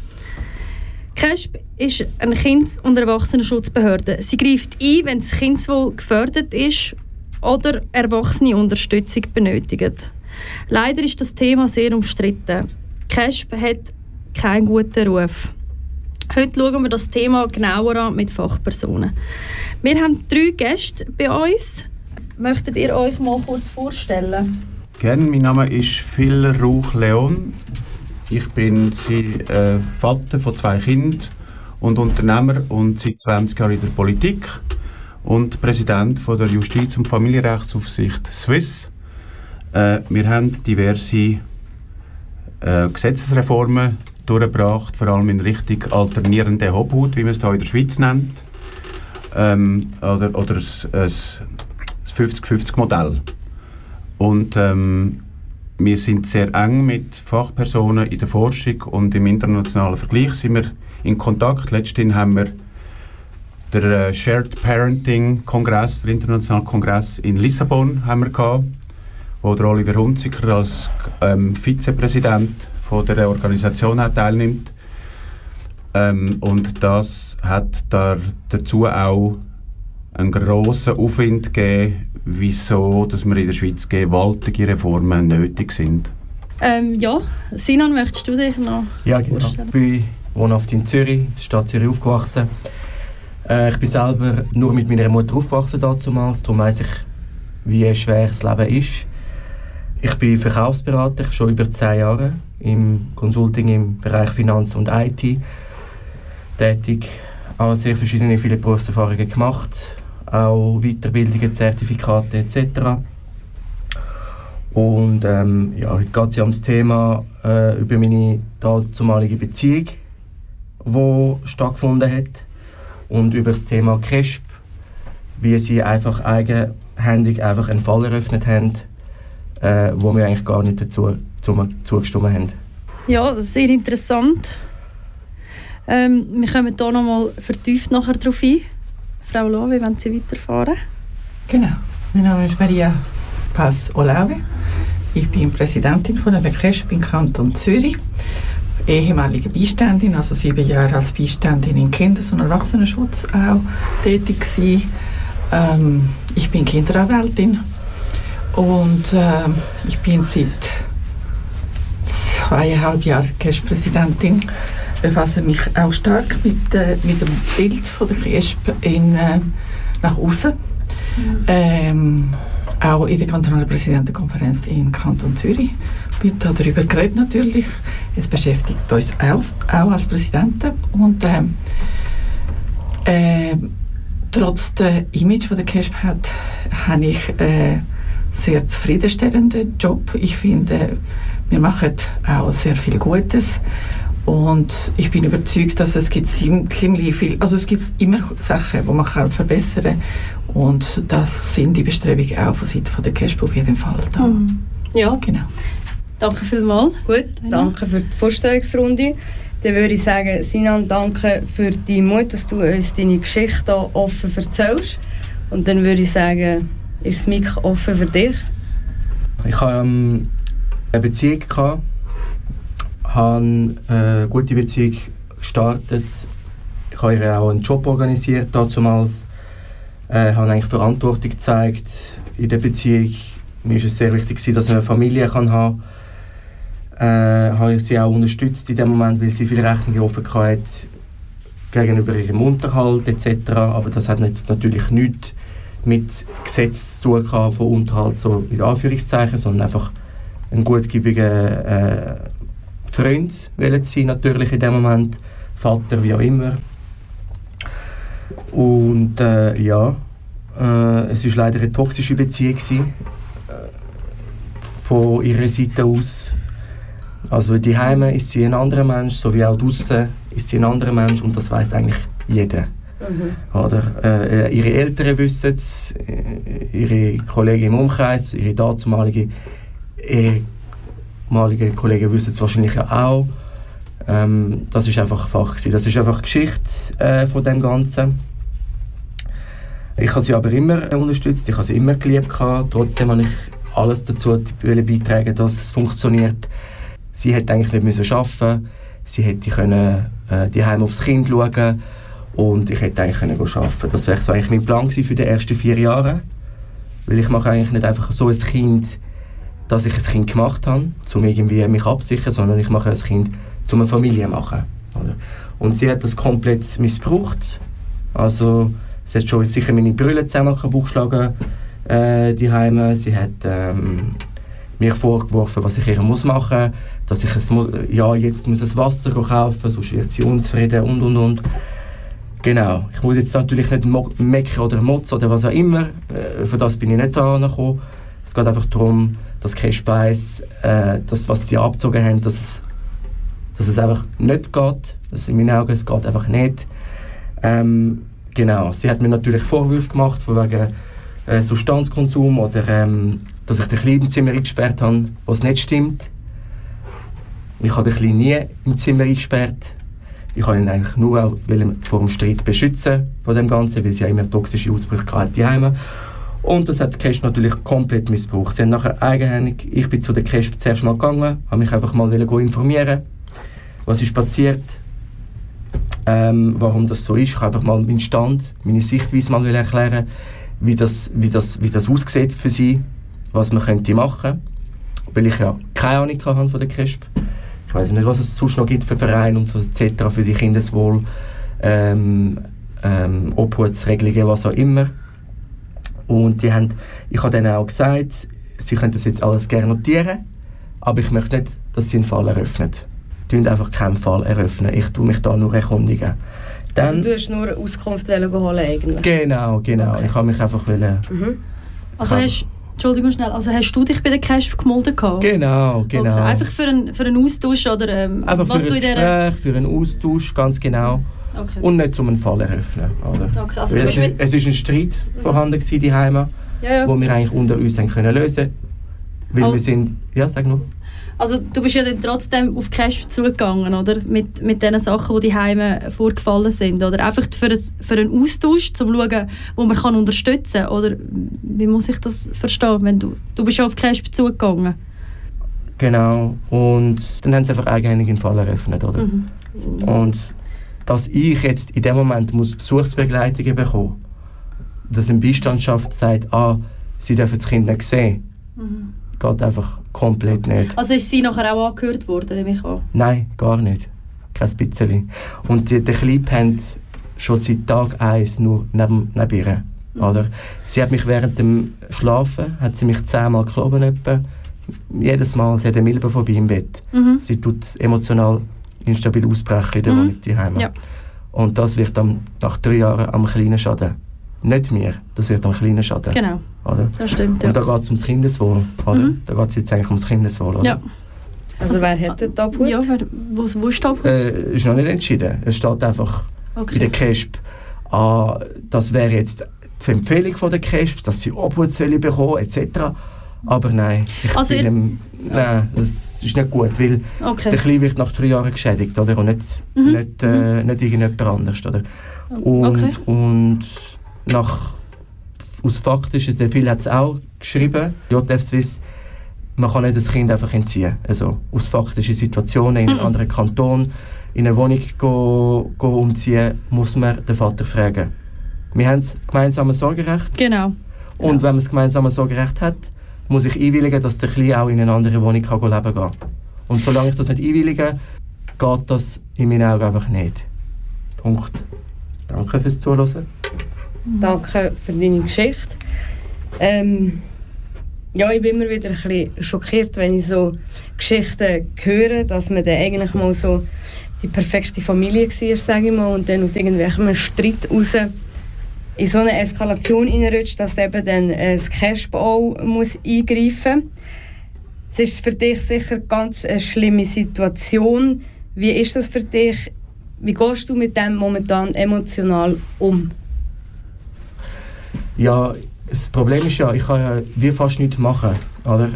CASP ist eine Kindes- und Erwachsenenschutzbehörde. Sie greift ein, wenn das Kindeswohl gefördert ist oder Erwachsene Unterstützung benötigen. Leider ist das Thema sehr umstritten. CASP hat keinen guten Ruf. Heute schauen wir das Thema genauer an mit Fachpersonen. Wir haben 3 Gäste bei uns. Möchtet ihr euch mal kurz vorstellen? Gerne, mein Name ist Phil Rauch-Leon. Ich bin Vater von 2 Kindern und Unternehmer und seit 20 Jahren in der Politik und Präsident von der Justiz- und Familienrechtsaufsicht Swiss. Wir haben diverse Gesetzesreformen durchgebracht, vor allem in Richtung alternierende Obhut, wie man es hier in der Schweiz nennt, oder das 50-50-Modell. Und wir sind sehr eng mit Fachpersonen in der Forschung und im internationalen Vergleich sind wir in Kontakt. Letztens haben wir den Shared Parenting Kongress, den internationalen Kongress in Lissabon, haben wir gehabt, wo der Oliver Hunziker als Vizepräsident von der Organisation teilnimmt. Und das hat dazu auch einen grossen Aufwind gegeben, wieso dass wir in der Schweiz gewaltige Reformen nötig sind. Ja, Sinan, möchtest du dich noch vorstellen? Ich wohne in Zürich, in der Stadt Zürich aufgewachsen. Ich bin selber nur mit meiner Mutter aufgewachsen damals, darum weiss ich, wie schwer das Leben ist. Ich bin Verkaufsberater, schon über 10 Jahre im Consulting im Bereich Finanz und IT tätig. Auch sehr viele Berufserfahrungen gemacht, auch Weiterbildungen, Zertifikate etc. Und heute geht es ja um das Thema über meine damalige Beziehung, die stattgefunden hat, und über das Thema CASP, wie sie einfach eigenhändig einen Fall eröffnet haben, wo wir eigentlich gar nicht dazu zugestimmt haben. Ja, sehr interessant. Wir kommen hier nochmal vertieft nachher darauf ein. Frau Loh, wie wollen Sie weiterfahren? Genau, mein Name ist Maria Paz-Olaue. Ich bin Präsidentin von der CASP im Kanton Zürich. Ehemalige Beiständin, also 7 Jahre als Beiständin in Kindes- und Erwachsenenschutz auch tätig gewesen. Ich bin Kinderanwältin und ich bin seit 2,5 Jahren CASP-Präsidentin. Befasse mich auch stark mit dem Bild von der CASP nach außen. Auch in der kantonalen Präsidentenkonferenz im Kanton Zürich wird darüber geredet natürlich. Es beschäftigt uns auch als Präsidenten. Und trotz des Image, das der CASP hat, habe ich sehr zufriedenstellenden Job. Ich finde, wir machen auch sehr viel Gutes. Und ich bin überzeugt, dass es gibt ziemlich viel, also es gibt immer Sachen, die man kann verbessern kann. Und das sind die Bestrebungen auch von Seiten der CASP auf jeden Fall da. Ja, genau. Danke vielmals. Gut, danke für die Vorstellungsrunde. Dann würde ich sagen, Sinan, danke für deinen Mut, dass du uns deine Geschichte hier offen erzählst. Und dann würde ich sagen, ist das Mic offen für dich? Ich hatte eine Beziehung, habe eine gute Beziehung gestartet. Ich habe ihr auch einen Job organisiert damals. Habe eigentlich Verantwortung gezeigt in der Beziehung. mir ist es sehr wichtig, dass man eine Familie kann haben kann. Habe ich sie auch unterstützt in dem Moment, weil sie viele Rechnungen offen hatte gegenüber ihrem Unterhalt etc. Aber das hat jetzt natürlich nichts mit Gesetz zu tun gehabt, von Unterhalt, so in Anführungszeichen, sondern einfach ein gutgläubiger Freund wollen sie natürlich in dem Moment, Vater, wie auch immer. Und es war leider eine toxische Beziehung von ihrer Seite aus. Also die Heime ist sie ein anderer Mensch, so wie auch draussen ist sie ein anderer Mensch und das weiß eigentlich jeder. Oder, ihre Eltern wissen es, ihre Kollegen im Umkreis, ihre damalige Kollegen wissen es wahrscheinlich auch. Das ist einfach Fach gewesen. Das ist einfach Geschichte von dem Ganzen. Ich habe sie aber immer unterstützt, ich habe sie immer geliebt gehabt. Trotzdem habe ich alles dazu beitragen, dass es funktioniert. Sie hätte eigentlich nicht arbeiten müssen. Sie hätte können die Heim aufs Kind schauen und ich hätte eigentlich können arbeiten. Das wäre so eigentlich mein Plan gewesen für die ersten 4 Jahre. Weil ich mache eigentlich nicht einfach so ein Kind, dass ich ein Kind gemacht habe, um irgendwie mich abzusichern, sondern ich mache ein Kind, um eine Familie zu machen. Oder? Und sie hat das komplett missbraucht. Also, sie hat schon sicher meine Brille zusammen kaputt geschlagen, die Heime. Sie hat mir vorgeworfen, was ich ihr machen muss, dass ich jetzt muss ein Wasser kaufen, sonst wird sie unzufrieden und. Genau. Ich muss jetzt natürlich nicht meckern oder motzen oder was auch immer. Für das bin ich nicht da gekommen. Es geht einfach darum, dass Cash weiss, dass was sie abgezogen haben, dass es einfach nicht geht. Das in meinen Augen, es geht einfach nicht. Genau. Sie hat mir natürlich Vorwürfe gemacht, von wegen Substanzkonsum oder dass ich den Kleinen im Zimmer eingesperrt habe, was nicht stimmt. Ich habe den Kleinen nie im Zimmer eingesperrt. Ich wollte ihn eigentlich nur auch vor dem Streit beschützen von dem Ganzen, weil sie ja immer toxische Ausbrüche hatten daheim. Und das hat die Cash natürlich komplett missbraucht. Sie haben nachher eigenhändig, ich bin zu der Cash zuerst mal gegangen, habe mich einfach mal informieren, was ist passiert, warum das so ist. Ich habe einfach mal meinen Stand, meine Sichtweise mal erklären, wie das aussieht für sie, was man könnte machen, weil ich ja keine Ahnung habe von der CRESP. Ich weiß nicht, was es sonst noch gibt für Vereine und etc. für die Kindeswohl, Obhutsregelungen, was auch immer. Und ich habe denen auch gesagt, sie können das jetzt alles gerne notieren, aber ich möchte nicht, dass sie einen Fall eröffnen. Sie einfach keinen Fall eröffnen. Ich tue mich da nur erkundigen. Dann, also du hast nur Auskunft holen eigentlich? Genau. Okay. Ich habe mich einfach wollen. Also Entschuldigung schnell, also hast du dich bei der CRESP gemeldet? Genau. Okay. Einfach für einen Austausch oder einfach für ein Gespräch, für einen Austausch, ganz genau. Okay. Und nicht um einen Fall eröffnen. Oder? Okay, also es war ein Streit vorhanden die Heime, wo wir eigentlich unter uns haben können lösen. Weil wir sind. Ja, sag noch. Also du bist ja dann trotzdem auf die CRESP zugegangen, oder? Mit den Sachen, die Heime vorgefallen sind, oder? Einfach für einen Austausch, um zu schauen, wo man kann unterstützen kann, oder? Wie muss ich das verstehen, wenn du bist ja auf die CRESP zugegangen? Genau, und dann haben sie einfach eigenhändig einen Fall eröffnet, oder? Und dass ich jetzt in dem Moment Besuchsbegleitungen bekomme, dass eine Beistandschaft sagt, sie dürfen das Kind nicht sehen, geht einfach komplett nicht. Also ist sie nachher auch angehört worden, nehme ich an? Nein, gar nicht. Kein bisschen. Und der Kleine pennt schon seit Tag 1 nur neben ihr. Oder? Sie hat mich während dem Schlafen, hat sie mich 10-mal geklopft etwa. Jedes Mal, sie hat eine Milbe vorbei im Bett. Sie tut emotional instabil ausbrechen in der Wohnung daheim. Ja. Und das wird dann nach 3 Jahren am Kleinen schaden. Nicht mir, das wird am Kleinen schaden. Genau, oder? Das stimmt. Ja. Und da geht es ums Kindeswohl. Oder? Da geht es jetzt eigentlich ums Kindeswohl. Oder? Ja. Also wer hat den Obhut? Ja, wo ist der Obhut? Ist noch nicht entschieden. Es steht einfach in der CRESP, das wäre jetzt die Empfehlung von der CRESP, dass sie Obhut bekommen etc. Aber nein, nein, das ist nicht gut, weil der Kleine wird nach 3 Jahren geschädigt, oder? Und nicht irgendjemand anders. Oder? Und aus faktisch, der Phil hat es auch geschrieben, JF Swiss, man kann nicht das Kind einfach entziehen. Also aus faktischen Situationen in einem anderen Kanton, in eine Wohnung go umziehen, muss man den Vater fragen. Wir haben das gemeinsame Sorgerecht. Genau. Und wenn man das gemeinsame Sorgerecht hat, muss ich einwilligen, dass der Kleine auch in eine andere Wohnung kann leben kann. Und solange ich das nicht einwillige, geht das in meinen Augen einfach nicht. Punkt. Danke fürs Zuhören. Danke für deine Geschichte. Ja, ich bin immer wieder ein bisschen schockiert, wenn ich so Geschichten höre, dass man dann eigentlich mal so die perfekte Familie war, sage ich mal, und dann aus irgendwelchem Streit raus in so eine Eskalation reinrutscht, dass eben dann das CASP auch muss eingreifen muss. Es ist für dich sicher ganz eine schlimme Situation. Wie ist das für dich? Wie gehst du mit dem momentan emotional um? Ja, das Problem ist ja, ich kann ja wie fast nichts machen. Oder?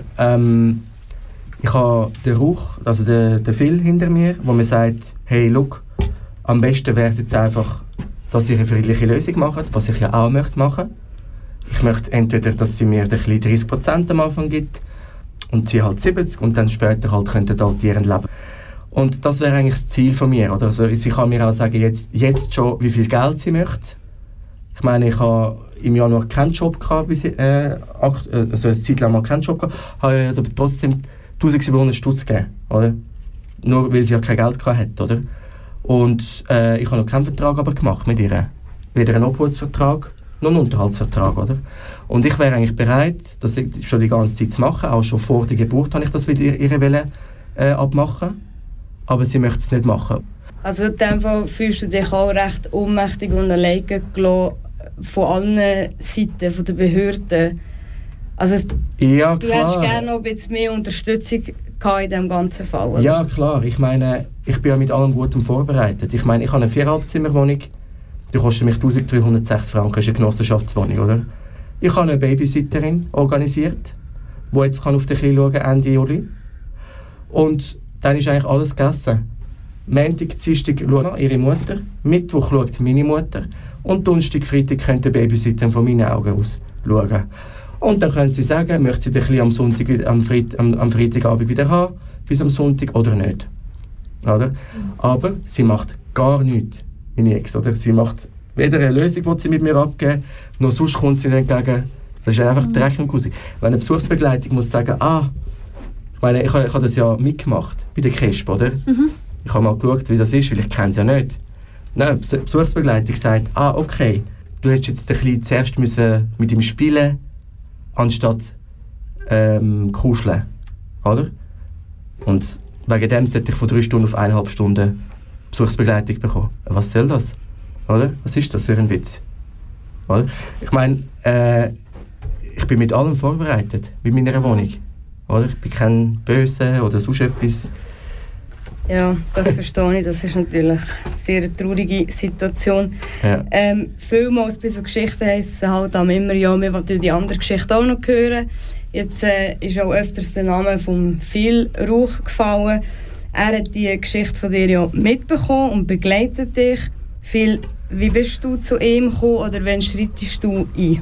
Ich habe den Rauch, also den Phil hinter mir, wo mir sagt, hey, look, am besten wäre es jetzt einfach, dass sie eine friedliche Lösung machen, was ich ja auch möchte machen. Ich möchte entweder, dass sie mir 30% am Anfang gibt und sie halt 70% und dann später halt könnten adoptieren leben. Und das wäre eigentlich das Ziel von mir. Oder? Also sie kann mir auch sagen, jetzt schon, wie viel Geld sie möchte. Ich meine, ich habe im Januar keinen Job gehabt, also eine Zeit lang mal keinen Job gehabt, habe aber trotzdem 1700 Stutz gegeben, oder? Nur weil sie ja kein Geld hatte, oder? Und ich habe noch keinen Vertrag aber gemacht mit ihr. Weder einen Obhutsvertrag, noch einen Unterhaltsvertrag, oder? Und ich wäre eigentlich bereit, das schon die ganze Zeit zu machen, auch schon vor der Geburt habe ich das wieder ihr abmachen, aber sie möchte es nicht machen. Also in dem Fall fühlst du dich auch recht ohnmächtig und alleine gelassen von allen Seiten, von den Behörden. Also ja, du klar. hättest gerne noch ein bisschen mehr Unterstützung in diesem ganzen Fall, oder? Ja, klar. Ich meine, ich bin ja mit allem Gutem vorbereitet. Ich meine, ich habe eine 4,5-Zimmerwohnung, die kostet mich 1306 Franken, das ist eine Genossenschaftswohnung, oder? Ich habe eine Babysitterin organisiert, die jetzt auf den Kind schauen kann, Ende Juli. Und dann ist eigentlich alles gegessen. Montag, Dienstag schaut ihre Mutter, Mittwoch schaut meine Mutter und Donnerstag, Freitag könnte der Babysitter von meinen Augen aus schauen. Und dann können sie sagen, möchte sie den Kleinen am Sonntag, am Freitagabend wieder haben, bis am Sonntag oder nicht. Oder? Aber sie macht gar nichts, meine Ex. Oder? Sie macht weder eine Lösung, die sie mit mir abgeben, noch sonst kommt sie nicht entgegen. Das ist einfach Dreck und Kussi. Wenn eine Besuchsbegleitung muss sagen, ich meine, ich habe das ja mitgemacht bei der CASP, oder? Ich habe mal geschaut, wie das ist, weil ich kenne es ja nicht. Nein, die Besuchsbegleitung sagt, okay, du hättest jetzt ein bisschen zuerst mit ihm spielen, anstatt kuscheln, oder? Und wegen dem sollte ich von 3 Stunden auf 1,5 Stunden Besuchsbegleitung bekommen. Was soll das? Oder? Was ist das für ein Witz? Oder? Ich meine, ich bin mit allem vorbereitet, mit meiner Wohnung. Oder? Ich bin kein Böse oder sonst etwas. Ja, das verstehe ich. Das ist natürlich eine sehr traurige Situation. Ja. Vielmals bei so Geschichten heisst es halt immer, ja, wir wollen die andere Geschichte auch noch hören. Jetzt ist auch öfters der Name von Phil Rauch gefallen. Er hat die Geschichte von dir ja mitbekommen und begleitet dich. Phil, wie bist du zu ihm gekommen oder wann schreitest du ein?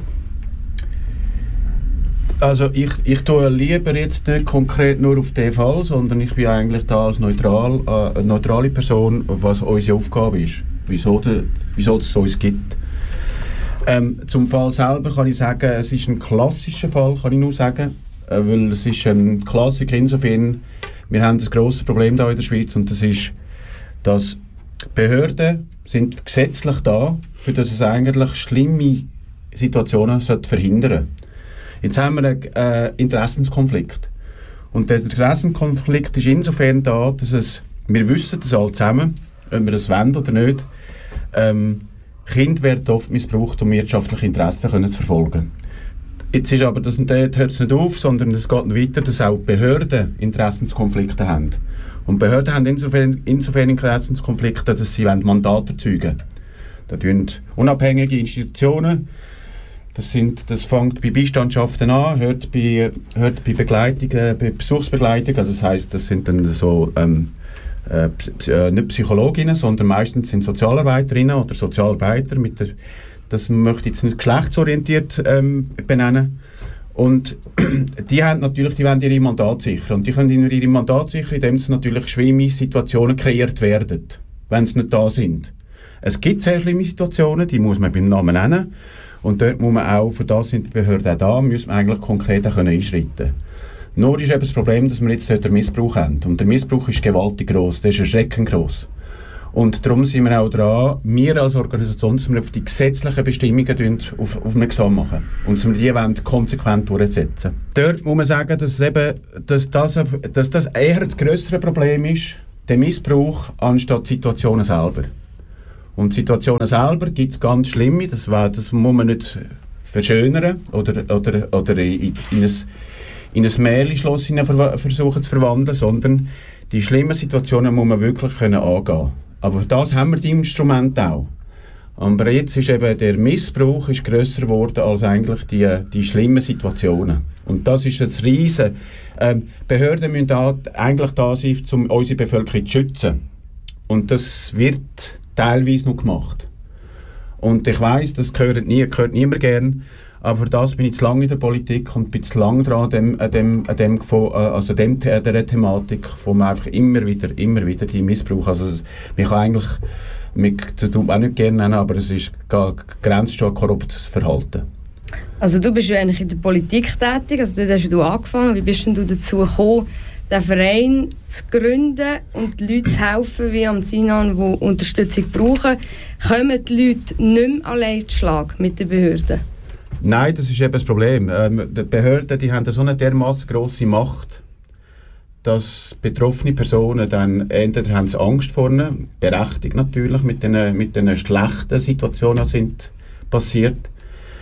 Also ich tue lieber jetzt nicht konkret nur auf den Fall, sondern ich bin eigentlich da als neutrale Person, was unsere Aufgabe ist, wieso es uns gibt. Zum Fall selber kann ich sagen, es ist ein klassischer Fall, kann ich nur sagen, weil es ist ein Klassiker insofern, wir haben ein grosses Problem hier in der Schweiz und das ist, dass Behörden sind gesetzlich da, für das es eigentlich schlimme Situationen verhindern sollte. Jetzt haben wir einen Interessenskonflikt. Und der Interessenskonflikt ist insofern da, dass wir wissen das alle zusammen, ob wir das wollen oder nicht, Kinder werden oft missbraucht, um wirtschaftliche Interessen zu verfolgen. Jetzt ist aber, dort hört es nicht auf, sondern es geht weiter, dass auch Behörden Interessenskonflikte haben. Und Behörden haben insofern Interessenskonflikte, dass sie Mandate erzeugen wollen. Da tun unabhängige Institutionen, das fängt bei Beistandschaften an, hört bei Begleitungen, bei Besuchsbegleitungen, also das heisst, das sind dann so nicht Psychologinnen, sondern meistens sind Sozialarbeiterinnen oder Sozialarbeiter das möchte ich jetzt nicht geschlechtsorientiert benennen. Und die wollen ihre Mandate sichern. Und die können ihre Mandate sichern, indem natürlich schlimme Situationen kreiert werden, wenn sie nicht da sind. Es gibt sehr schlimme Situationen, die muss man beim Namen nennen. Und dort muss man auch, für das sind die Behörden auch da, müssen wir eigentlich konkret auch einschreiten können. Nur ist eben das Problem, dass wir jetzt den Missbrauch haben. Und der Missbrauch ist gewaltig gross, der ist erschreckend gross. Und darum sind wir auch dran, wir als Organisation, dass wir auf die gesetzlichen Bestimmungen aufmerksam machen und dass wir die konsequent durchsetzen. Dort muss man sagen, dass das eher das grössere Problem ist, der Missbrauch, anstatt die Situationen selber. Und die Situationen selber gibt es ganz schlimme, das muss man nicht verschönern oder in ein Märchenschloss versuchen zu verwandeln, sondern die schlimmen Situationen muss man wirklich angehen können. Aber für das haben wir die Instrumente auch. Aber jetzt ist eben der Missbrauch ist grösser geworden als eigentlich die schlimmen Situationen. Und das ist das Riesen. Behörden müssen eigentlich da sein, um unsere Bevölkerung zu schützen. Und das wird teilweise noch gemacht. Und ich weiss, das gehört niemand gern. Aber für das bin ich zu lange in der Politik und bin zu lange dran an der Thematik, wo man einfach immer wieder die Missbrauch. Also man kann eigentlich, das tut man auch nicht gerne nennen, aber es ist grenzt schon an korruptes Verhalten. Also du bist ja eigentlich in der Politik tätig, also dort hast du angefangen. Wie bist denn du dazu gekommen, den Verein zu gründen und die Leute zu helfen, wie am Sinan, die Unterstützung brauchen? Kommen die Leute nicht mehr allein zu Schlag mit den Behörden? Nein, das ist eben das Problem. Die Behörden die haben so eine dermassen grosse Macht, dass betroffene Personen dann entweder haben sie Angst vor ihnen, berechtigt natürlich, mit den schlechten Situationen sind passiert,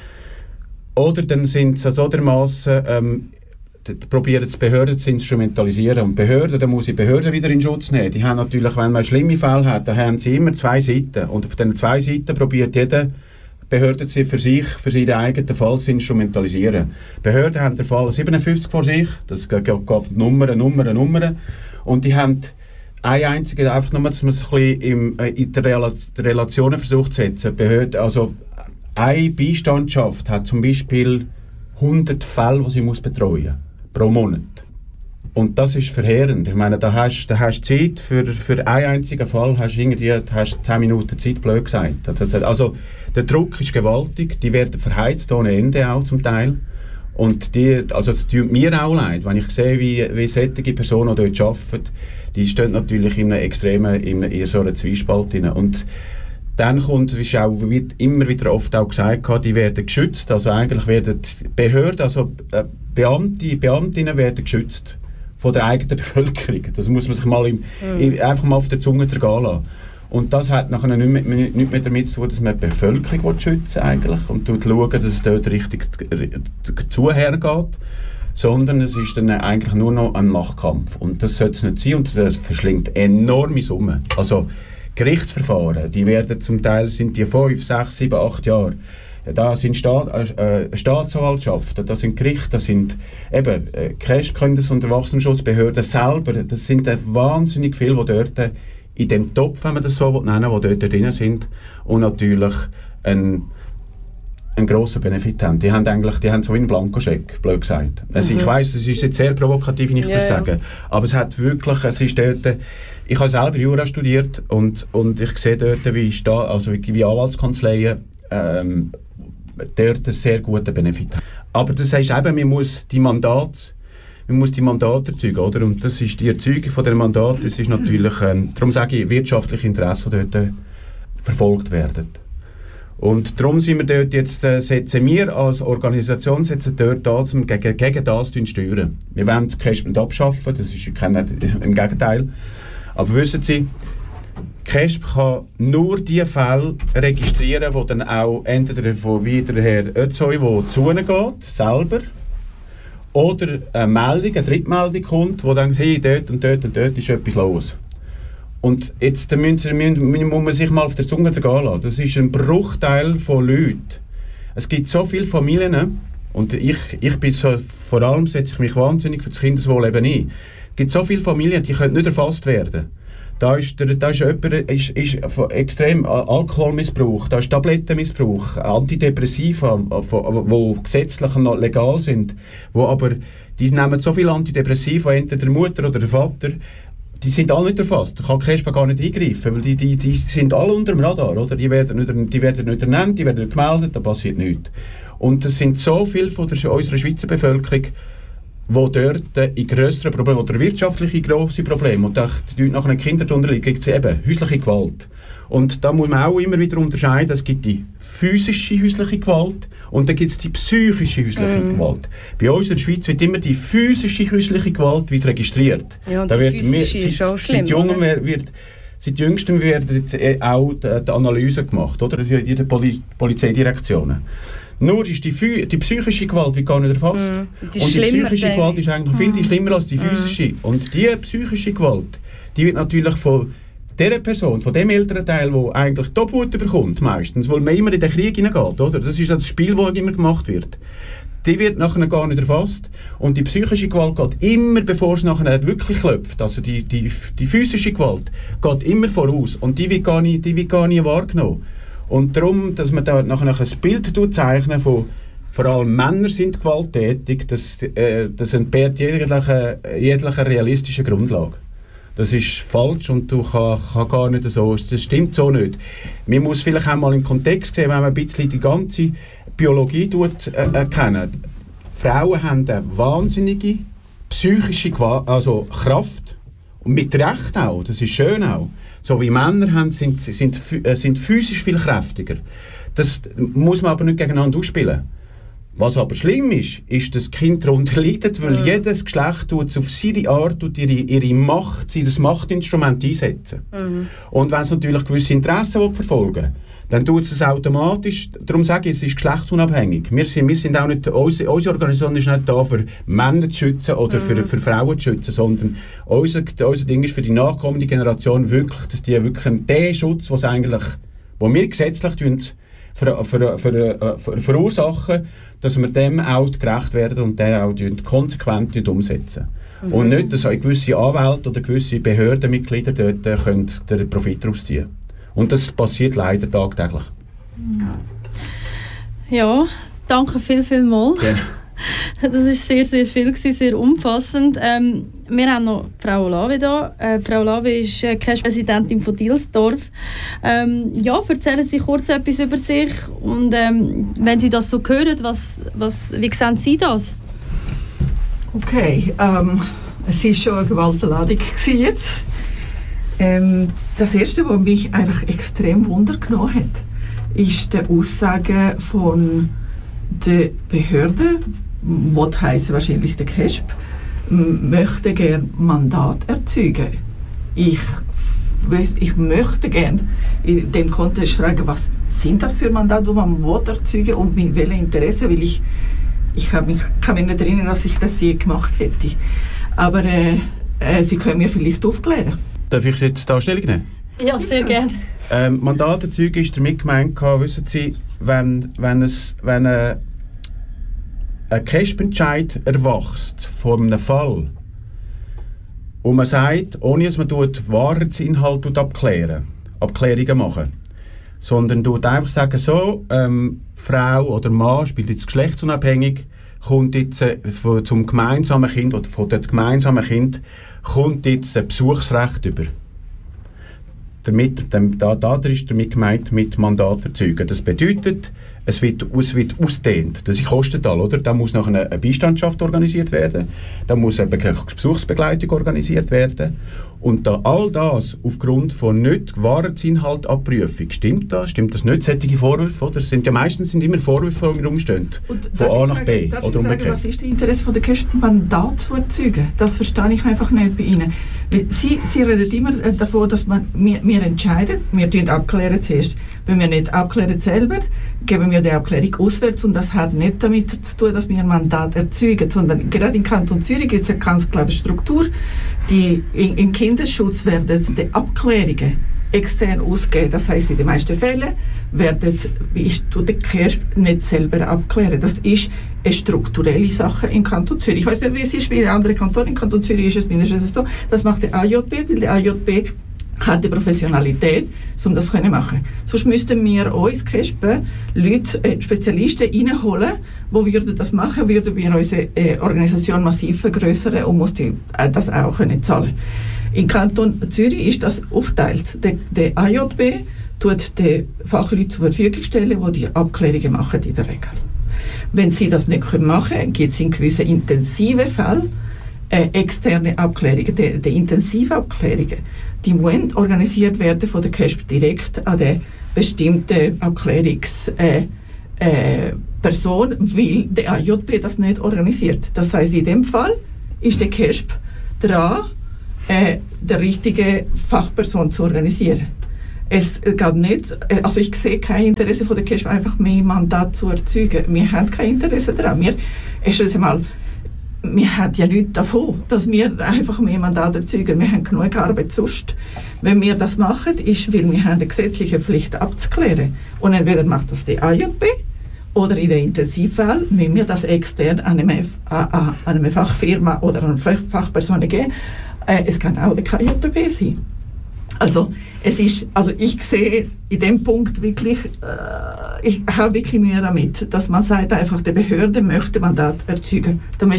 oder dann sind sie so dermassen probieren die Behörden zu instrumentalisieren. Und Behörden, da muss ich Behörden wieder in Schutz nehmen. Die haben natürlich, wenn man schlimme Fälle hat, dann haben sie immer 2 Seiten. Und auf diesen 2 Seiten probiert jeder Behörden sie für seinen eigenen Fall zu instrumentalisieren. Behörden haben den Fall 57 vor sich, das geht auf Nummern. Und die haben eine einzige, einfach nur, dass man es ein bisschen in der Relationen versucht zu setzen. Behörden, also eine Beistandschaft hat zum Beispiel 100 Fälle, die sie betreuen muss, pro Monat. Und das ist verheerend. Ich meine, da hast du Zeit für einen einzigen Fall, hast 10 Minuten Zeit, blöd gesagt. Also der Druck ist gewaltig, die werden verheizt ohne Ende auch zum Teil. Und es tut mir auch leid, wenn ich sehe, wie solche Personen dort arbeiten, die stehen natürlich in so einer Zwiespalt drin. Und dann wird immer wieder oft auch gesagt, die werden geschützt, also eigentlich werden Behörden, also Beamtinnen werden geschützt von der eigenen Bevölkerung. Das muss man sich mal einfach mal auf der Zunge zergehen lassen. Und das hat nachher nicht mehr damit zu tun, dass man die Bevölkerung schützen eigentlich und schauen, dass es dort richtig zuhergeht, sondern es ist dann eigentlich nur noch ein Machtkampf. Und das sollte es nicht sein und das verschlingt enorme Summen. Also Gerichtsverfahren, die werden zum Teil sind die 5, 6, 7, 8 Jahre. Da sind Staatsanwaltschaften, da sind Gerichte, da sind eben KESB und Erwachsenenschutzbehörden selber. Das sind wahnsinnig viele, die dort in dem Topf, wenn man das so nennen will, die dort drin sind und natürlich einen grossen Benefit haben. Die haben so einen Blankoscheck, blöd gesagt. Also ich weiss, es ist jetzt sehr provokativ, wenn ich das sage, aber es hat wirklich, es ist dort, ich habe selber Jura studiert und ich sehe dort, wie Anwaltskanzleien dort einen sehr guten Benefit haben. Aber das heißt eben, man muss die Mandate erzeugen, oder? Und das ist die Erzeugung von dem Mandat, das ist natürlich, darum sage ich, wirtschaftliche Interessen dort verfolgt werden. Und darum sind wir dort jetzt, setzen wir als Organisation dort da, um gegen das zu steuern. Wir wollen die KESB nicht abschaffen, das ist im Gegenteil. Aber wissen Sie, KESB kann nur die Fälle registrieren, die dann auch entweder von wie der Herr Özoi, der zu ihnen geht, selber, oder eine Drittmeldung kommt, die dann sagt, hey, dort und dort und dort ist etwas los. Und jetzt muss man sich mal auf der Zunge zergehen lassen. Das ist ein Bruchteil von Leuten. Es gibt so viele Familien, und ich bin so, vor allem setze ich mich wahnsinnig für das Kindeswohl eben ein. Es gibt so viele Familien, die können nicht erfasst werden. Da ist jemand extrem Alkoholmissbrauch, da ist Tablettenmissbrauch, Antidepressiva, die gesetzlich noch legal sind, die nehmen so viele Antidepressiva, entweder der Mutter oder der Vater, die sind alle nicht erfasst. Da kann die KESB gar nicht eingreifen, weil die sind alle unter dem Radar. Oder? Die werden nicht ernannt, die werden nicht gemeldet, da passiert nichts. Und es sind so viele von unserer Schweizer Bevölkerung, die dort in grösseren Problemen oder wirtschaftliche grosse Probleme und die nachher den Kindern darunter liegen, gibt es eben häusliche Gewalt. Und da muss man auch immer wieder unterscheiden, es gibt die physische häusliche Gewalt und dann gibt es die psychische häusliche Gewalt. Bei uns in der Schweiz wird immer die physische häusliche Gewalt wieder registriert. Ja, und da die physische ist auch schlimm, seit jüngstem werden auch die Analysen gemacht, oder? In den Polizeidirektionen. Nur ist die psychische Gewalt wird gar nicht erfasst. Und die psychische Gewalt ist eigentlich viel schlimmer als die physische. Und die psychische Gewalt, die wird natürlich von dieser Person, von dem Elternteil, der eigentlich die Obhut bekommt, meistens, weil man immer in den Krieg hineingeht, oder? Das ist das Spiel, das immer gemacht wird. Die wird nachher gar nicht erfasst. Und die psychische Gewalt geht immer, bevor es nachher wirklich klopft. Also die physische Gewalt geht immer voraus. Und die wird gar nicht wahrgenommen. Und darum, dass man da nachher ein Bild zeichnen von vor allem Männer sind gewalttätig, das entbehrt jeglicher realistischer Grundlage. Das ist falsch und du kann gar nicht so, das stimmt so nicht. Man muss vielleicht auch mal im Kontext sehen, wenn man ein bisschen die ganze Biologie erkennen. Frauen haben eine wahnsinnige psychische Kraft und mit Recht auch, das ist schön auch. So wie Männer sind physisch viel kräftiger. Das muss man aber nicht gegeneinander ausspielen. Was aber schlimm ist, dass Kinder darunter leiden, weil jedes Geschlecht auf seine Art ihre Macht, das Machtinstrument einsetzen. Und wenn es natürlich gewisse Interessen verfolgen will, dann tut es automatisch. Darum sage ich, es ist geschlechtsunabhängig. Wir sind auch nicht, unsere Organisation ist nicht da, für Männer zu schützen oder für Frauen zu schützen, sondern unser Ding ist für die nachkommende Generation wirklich, dass die wirklich den Schutz, wo wir gesetzlich verursachen, dass wir dem auch gerecht werden und den auch konsequent umsetzen. Und nicht, dass gewisse Anwälte oder gewisse Behördenmitglieder dort können den Profit daraus ziehen. Und das passiert leider tagtäglich. Ja, danke viel mal. Ja. Das war sehr, sehr viel, sehr umfassend. Wir haben noch Frau Olavi da. Frau Olavi ist KESB-Präsidentin von Dielsdorf. Erzählen Sie kurz etwas über sich und wenn Sie das so hören, wie sehen Sie das? Okay, es war schon eine gewaltige jetzt. Das Erste, was mich einfach extrem Wunder genommen hat, ist die Aussage von der Behörde, was heisst wahrscheinlich der KESB, möchte gerne Mandat erzeugen. Ich möchte gerne in dem Kontext fragen, was sind das für Mandate, die man erzeugen will und mit welchem Interesse, weil ich kann mich nicht erinnern, dass ich das je gemacht hätte. Aber Sie können mir vielleicht aufklären. Darf ich jetzt da Stellung nehmen? Ja, sehr gerne. Mandat erzeugen ist damit gemeint, wissen Sie, wenn ein KESB-Entscheid erwachst von einem Fall und man sagt, ohne dass man Wahrheitsinhalt Abklärungen machen, sondern einfach sagen, so, Frau oder Mann, spielt jetzt geschlechtsunabhängig, kommt jetzt zum gemeinsamen Kind oder von dem gemeinsamen Kind kommt jetzt ein Besuchsrecht über. Da ist damit gemeint, mit Mandat erzeugen. Das bedeutet, es wird ausgedehnt. Das kostet all, oder? Da muss nachher eine Beistandschaft organisiert werden, da muss eine Besuchsbegleitung organisiert werden. Und all das aufgrund von nicht Wahrheitsinhaltabprüfung. Stimmt das nicht? Solche Vorwürfe, oder? Es sind meistens immer Vorwürfe, die rumstehen. Von A nach B. Oder umgekehrt. Was ist das Interesse von der KESB, Mandat zu erzeugen? Das verstehe ich einfach nicht bei Ihnen. Weil Sie reden immer davon, dass wir entscheiden, wir abklären zuerst. Wenn wir nicht abklären selber, geben wir die Abklärung auswärts und das hat nicht damit zu tun, dass wir ein Mandat erzeugen, sondern gerade im Kanton Zürich gibt es eine ganz klare Struktur. Im Kinderschutz werden die Abklärungen extern ausgegeben. Das heisst, in den meisten Fällen tut der KESB nicht selber abklären. Das ist eine strukturelle Sache im Kanton Zürich. Ich weiss nicht, wie es ist in anderen Kantonen. Im Kanton Zürich ist es mindestens so. Das macht der AJB, weil der AJB hat die Professionalität, um das zu machen. Sonst müssten wir uns, KESB, Leute, Spezialisten reinholen, die würden das machen, würden wir unsere Organisation massiv vergrößern und mussten das auch zahlen. Im Kanton Zürich ist das aufgeteilt. Der AJB tut den Fachleuten zur Verfügung stellen, die die Abklärungen machen in der Regel. Wenn sie das nicht machen können, gibt es in gewissen intensiven Fällen externe Abklärungen. Die Intensivabklärungen, die müssen organisiert werden von der KESB direkt an der bestimmten Abklärungsperson, weil der AJB das nicht organisiert. Das heisst, in dem Fall ist der KESB dran, der richtige Fachperson zu organisieren. Es geht nicht, also ich sehe kein Interesse von der KESB, einfach mehr Mandat zu erzeugen. Wir haben kein Interesse daran. Wir haben ja nichts davon, dass wir einfach mehr Mandat erzeugen. Wir haben genug Arbeit sonst. Wenn wir das machen, ist, weil wir haben eine gesetzliche Pflicht abzuklären. Und entweder macht das die AJB oder in den Intensivfall müssen wir das extern an eine Fachfirma oder an eine Fachperson geben. Es kann auch der KJB sein. Also ich sehe in dem Punkt wirklich, ich habe wirklich Mühe damit, dass man sagt, einfach der Behörde möchte Mandat erzeugen. Da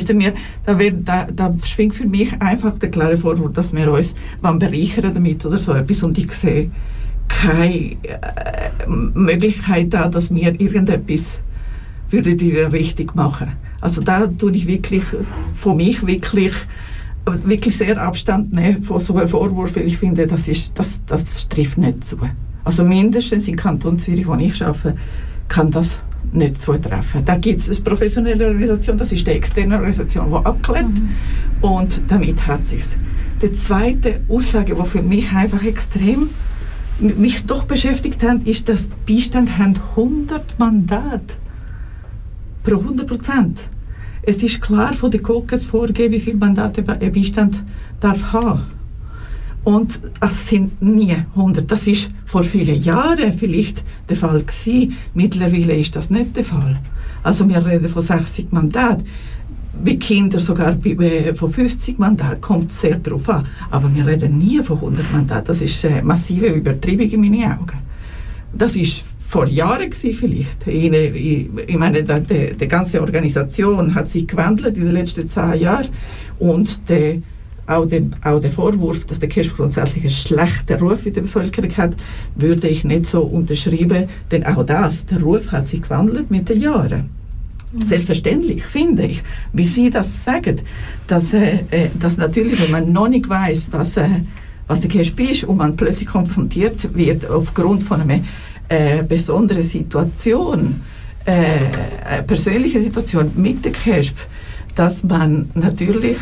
schwingt für mich einfach der klare Vorwurf, dass wir uns bereichern damit oder so etwas, und ich sehe keine Möglichkeit da, dass wir irgendetwas in der Richtung machen. Also da tue ich wirklich von mich wirklich sehr Abstand nehmen von so einem Vorwurf, weil ich finde, das trifft nicht zu. Also mindestens im Kanton Zürich, wo ich arbeite, kann das nicht zutreffen. Da gibt es eine professionelle Organisation, das ist die externe Organisation, die abklärt, und damit hat es sich. Die zweite Aussage, die für mich einfach extrem mich doch beschäftigt hat, ist, dass Beistand haben 100 Mandate pro 100%. Es ist klar von der KOKES vorgegeben, wie viele Mandate ein Beistand darf haben. Und es sind nie 100. Das ist vor vielen Jahren vielleicht der Fall gewesen. Mittlerweile ist das nicht der Fall. Also wir reden von 60 Mandaten. Bei Kindern sogar von 50 Mandaten. Kommt sehr darauf an. Aber wir reden nie von 100 Mandaten. Das ist eine massive Übertreibung in meinen Augen. Das ist vor Jahren gewesen vielleicht. Ich meine, die ganze Organisation hat sich gewandelt in den letzten 10 Jahren, und auch der Vorwurf, dass der KESB grundsätzlich einen schlechten Ruf in der Bevölkerung hat, würde ich nicht so unterschreiben, denn auch der Ruf hat sich gewandelt mit den Jahren. Selbstverständlich finde ich, wie Sie das sagen, dass natürlich, wenn man noch nicht weiss, was der KESB ist, und man plötzlich konfrontiert wird aufgrund von einer besondere Situation, persönliche Situation mit der KESB, dass man natürlich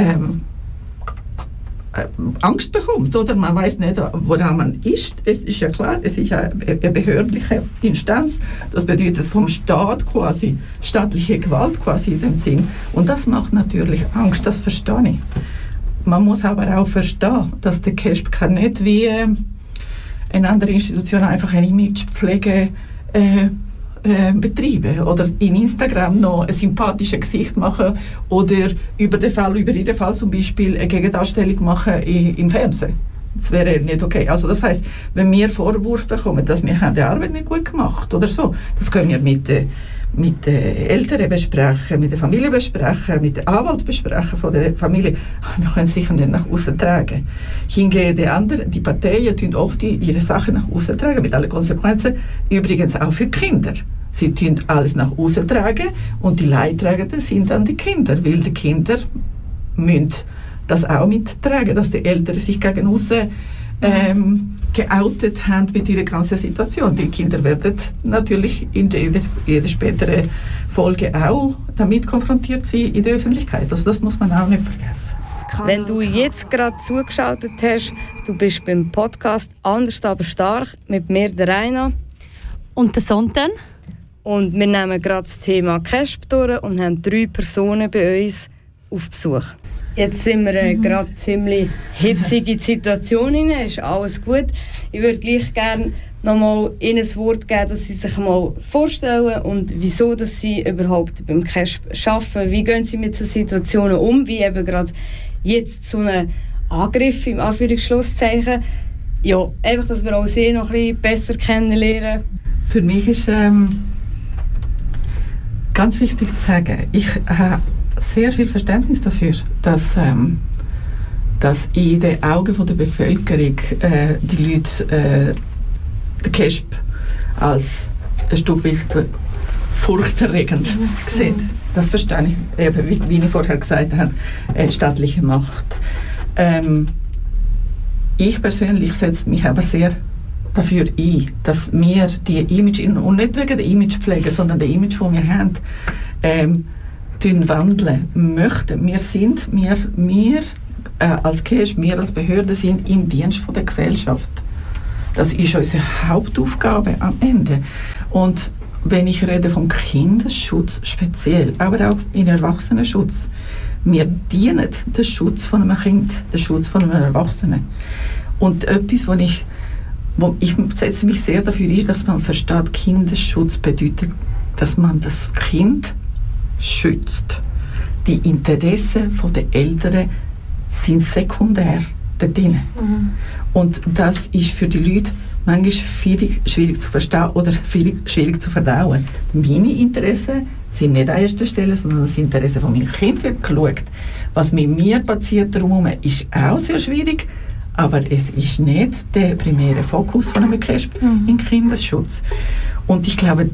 Angst bekommt, oder man weiß nicht, woran man ist. Es ist ja klar, es ist eine behördliche Instanz, das bedeutet vom Staat quasi, staatliche Gewalt quasi in dem Sinn. Und das macht natürlich Angst, das verstehe ich. Man muss aber auch verstehen, dass der KESB kann nicht wie eine andere Institution einfach eine Imagepflege betreiben oder in Instagram noch ein sympathisches Gesicht machen oder über jeden Fall zum Beispiel eine Gegendarstellung machen im Fernsehen. Das wäre nicht okay. Also das heisst, wenn wir Vorwurf bekommen, dass wir die Arbeit nicht gut gemacht oder so, das können wir mit den Eltern besprechen, mit der Familie besprechen, mit dem Anwalt besprechen von der Familie. Wir können es sicher nicht nach außen tragen. Hingegen die Parteien tun oft ihre Sachen nach außen tragen, mit allen Konsequenzen. Übrigens auch für Kinder. Sie tun alles nach außen tragen, und die Leidtragenden sind dann die Kinder, weil die Kinder müssen das auch mittragen, dass die Eltern sich gegen außen geoutet haben mit ihrer ganzen Situation. Die Kinder werden natürlich in jeder späteren Folge auch damit konfrontiert sein in der Öffentlichkeit. Also das muss man auch nicht vergessen. Wenn du jetzt gerade zugeschaltet hast, du bist beim Podcast «Anders, aber stark» mit mir, der Raina. Und der Sonntag. Und wir nehmen gerade das Thema KESB durch und haben 3 Personen bei uns auf Besuch. Jetzt sind wir gerade ziemlich hitzige Situation hinein, ist alles gut. Ich würde gleich gerne noch mal Ihnen ein Wort geben, dass Sie sich mal vorstellen und wieso dass Sie überhaupt beim KESB arbeiten. Wie gehen Sie mit so Situationen um, wie eben gerade jetzt so einen Angriff im Anführungsschlusszeichen. Ja, einfach, dass wir auch Sie noch ein bisschen besser kennenlernen. Für mich ist ganz wichtig zu sagen, ich habe sehr viel Verständnis dafür, dass dass in den Augen der Bevölkerung die Leute den KESB als ein Stück weit furchterregend sehen. Das verstehe ich, eben, wie ich vorher gesagt habe, staatliche Macht. Ich persönlich setze mich aber sehr dafür ein, dass wir die Image, und nicht wegen der Imagepflege, sondern der Image, die wir haben, wandeln möchten. Wir als KESB, wir als Behörde sind im Dienst von der Gesellschaft. Das ist unsere Hauptaufgabe am Ende. Und wenn ich rede vom Kindesschutz speziell, aber auch in Erwachsenenschutz, wir dienen den Schutz von einem Kind, den Schutz von einem Erwachsenen. Und etwas, wo ich setze mich sehr dafür ein, dass man versteht, Kindesschutz bedeutet, dass man das Kind schützt. Die Interessen der Eltern sind sekundär da drin. Und das ist für die Leute manchmal schwierig zu verstehen oder schwierig zu verdauen. Meine Interessen sind nicht an erster Stelle, sondern das Interesse von meinem Kind wird geschaut. Was mit mir passiert darum, ist auch sehr schwierig, aber es ist nicht der primäre Fokus von einem KESB im Kindesschutz. Und ich glaube,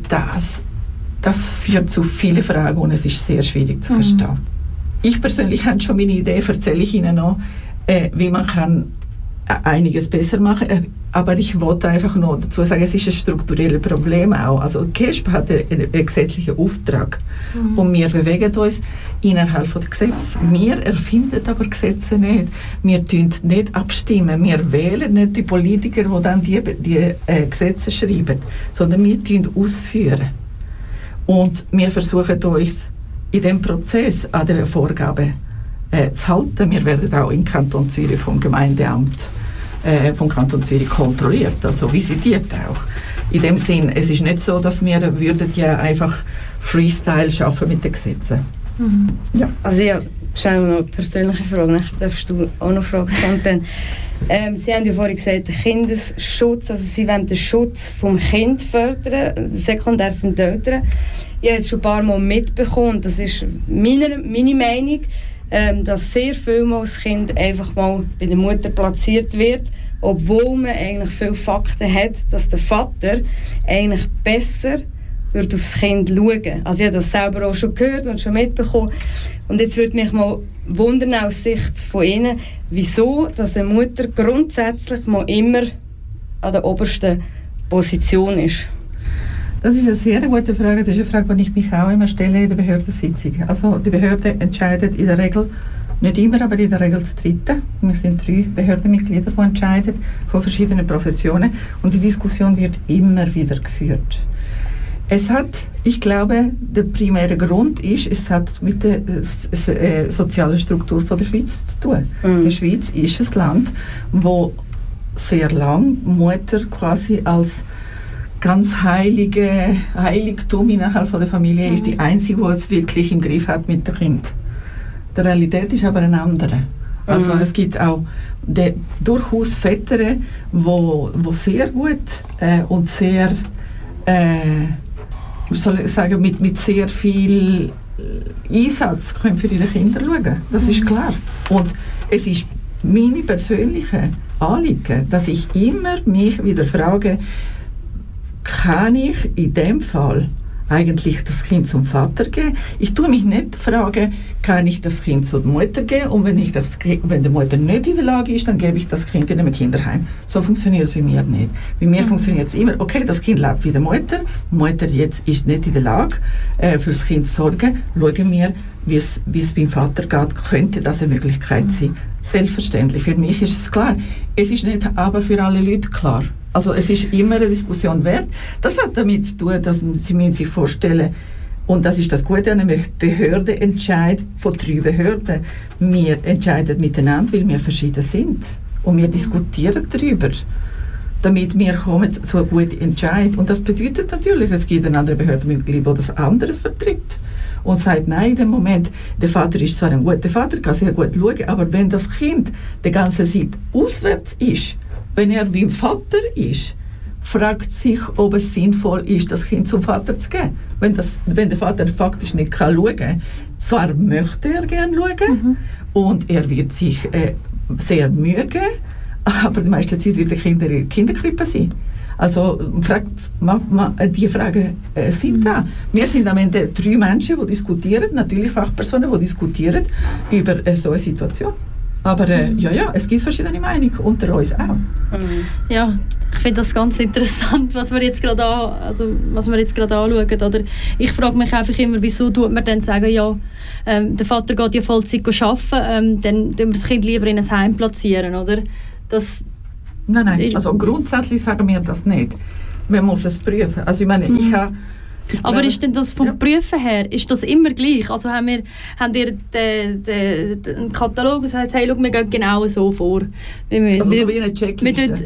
das führt zu vielen Fragen und es ist sehr schwierig zu verstehen. Ich persönlich habe schon meine Idee, erzähle ich Ihnen noch, wie man kann einiges besser machen. Aber ich wollte einfach noch dazu sagen, es ist ein strukturelles Problem auch. Also KESB hat einen gesetzlichen Auftrag und wir bewegen uns innerhalb der Gesetze. Wir erfinden aber Gesetze nicht. Wir tun nicht abstimmen. Wir wählen nicht die Politiker, die dann die Gesetze schreiben, sondern wir tun ausführen. Und wir versuchen uns in diesem Prozess an den Vorgaben zu halten. Wir werden auch im Kanton Zürich vom Gemeindeamt vom Kanton Zürich kontrolliert, also visitiert auch. In dem Sinn, es ist nicht so, dass wir würden ja einfach Freestyle schaffen mit den Gesetzen. Ja. Also ja, stellen wir noch eine persönliche Frage, nachher darfst du auch noch fragen, Santen. Sie haben ja vorhin gesagt, Kindesschutz, also Sie wollen den Schutz vom Kind fördern, sekundär sind die Eltern. Ich habe jetzt schon ein paar Mal mitbekommen, das ist meine Meinung, dass sehr viel mal das Kind einfach mal bei der Mutter platziert wird, obwohl man eigentlich viele Fakten hat, dass der Vater eigentlich besser wird aufs Kind schauen. Also ich habe das selber auch schon gehört und schon mitbekommen. Und jetzt würde mich mal wundern aus Sicht von Ihnen, wieso dass eine Mutter grundsätzlich mal immer an der obersten Position ist. Das ist eine sehr gute Frage. Das ist eine Frage, die ich mich auch immer stelle in der Behördensitzung. Also die Behörde entscheidet in der Regel, nicht immer, aber in der Regel zu dritten. Wir sind 3 Behördenmitglieder, die entscheiden, von verschiedenen Professionen. Und die Diskussion wird immer wieder geführt. Es hat, ich glaube, der primäre Grund ist, es hat mit der sozialen Struktur von der Schweiz zu tun. Die Schweiz ist ein Land, wo sehr lang Mutter quasi als ganz Heiligtum innerhalb von der Familie ist, die einzige, die es wirklich im Griff hat mit dem Kind. Die Realität ist aber eine andere. Also es gibt auch durchaus Väter, wo sehr gut und sehr, soll ich sagen, mit sehr viel Einsatz können für ihre Kinder schauen. Das ist klar. Und es ist meine persönliche Anliegen, dass ich immer mich wieder frage, kann ich in dem Fall eigentlich das Kind zum Vater geben? Ich tue mich nicht fragen, kann ich das Kind zur Mutter geben und wenn die Mutter nicht in der Lage ist, dann gebe ich das Kind in einem Kinderheim. So funktioniert es bei mir nicht. Bei mir funktioniert es immer, okay, das Kind lebt wie die Mutter jetzt ist nicht in der Lage, für das Kind zu sorgen, schauen wir, wie es beim Vater geht, könnte das eine Möglichkeit sein. Selbstverständlich, für mich ist es klar. Es ist nicht aber für alle Leute klar. Also es ist immer eine Diskussion wert. Das hat damit zu tun, dass Sie müssen sich vorstellen, und das ist das Gute an einer Behörde, entscheidet von 3 Behörden. Wir entscheiden miteinander, weil wir verschieden sind. Und wir diskutieren darüber, damit wir kommen zu einem guten Entscheid. Und das bedeutet natürlich, es gibt ein anderes Behördenmitglied, das das anderes vertritt. Und sagt, nein, in dem Moment, der Vater ist zwar ein guter Vater, kann sehr gut schauen, aber wenn das Kind die ganze Zeit auswärts ist, wenn er wie ein Vater ist, fragt sich, ob es sinnvoll ist, das Kind zum Vater zu geben. Wenn der Vater faktisch nicht schauen kann, zwar möchte er gerne schauen und er wird sich sehr Mühe geben, aber die meiste Zeit wird die Kinder in der Kinderkrippe sein. Also die Fragen sind da. Wir sind am Ende 3 Menschen, die diskutieren, natürlich Fachpersonen, die diskutieren über so eine Situation. Aber es gibt verschiedene Meinungen, unter uns auch. Ja, ich finde das ganz interessant, was wir jetzt gerade anschauen. Oder ich frage mich einfach immer, wieso tut man dann sagen, ja, der Vater geht ja Vollzeit arbeiten, dann tun wir das Kind lieber in ein Heim platzieren, oder? Nein, also grundsätzlich sagen wir das nicht. Man muss es prüfen. Also ich meine, aber ist denn das vom Prüfen her, ist das immer gleich? Also habt ihr den Katalog, das heißt, hey, schau, wir gehen genau so vor. Also so wie eine Checkliste?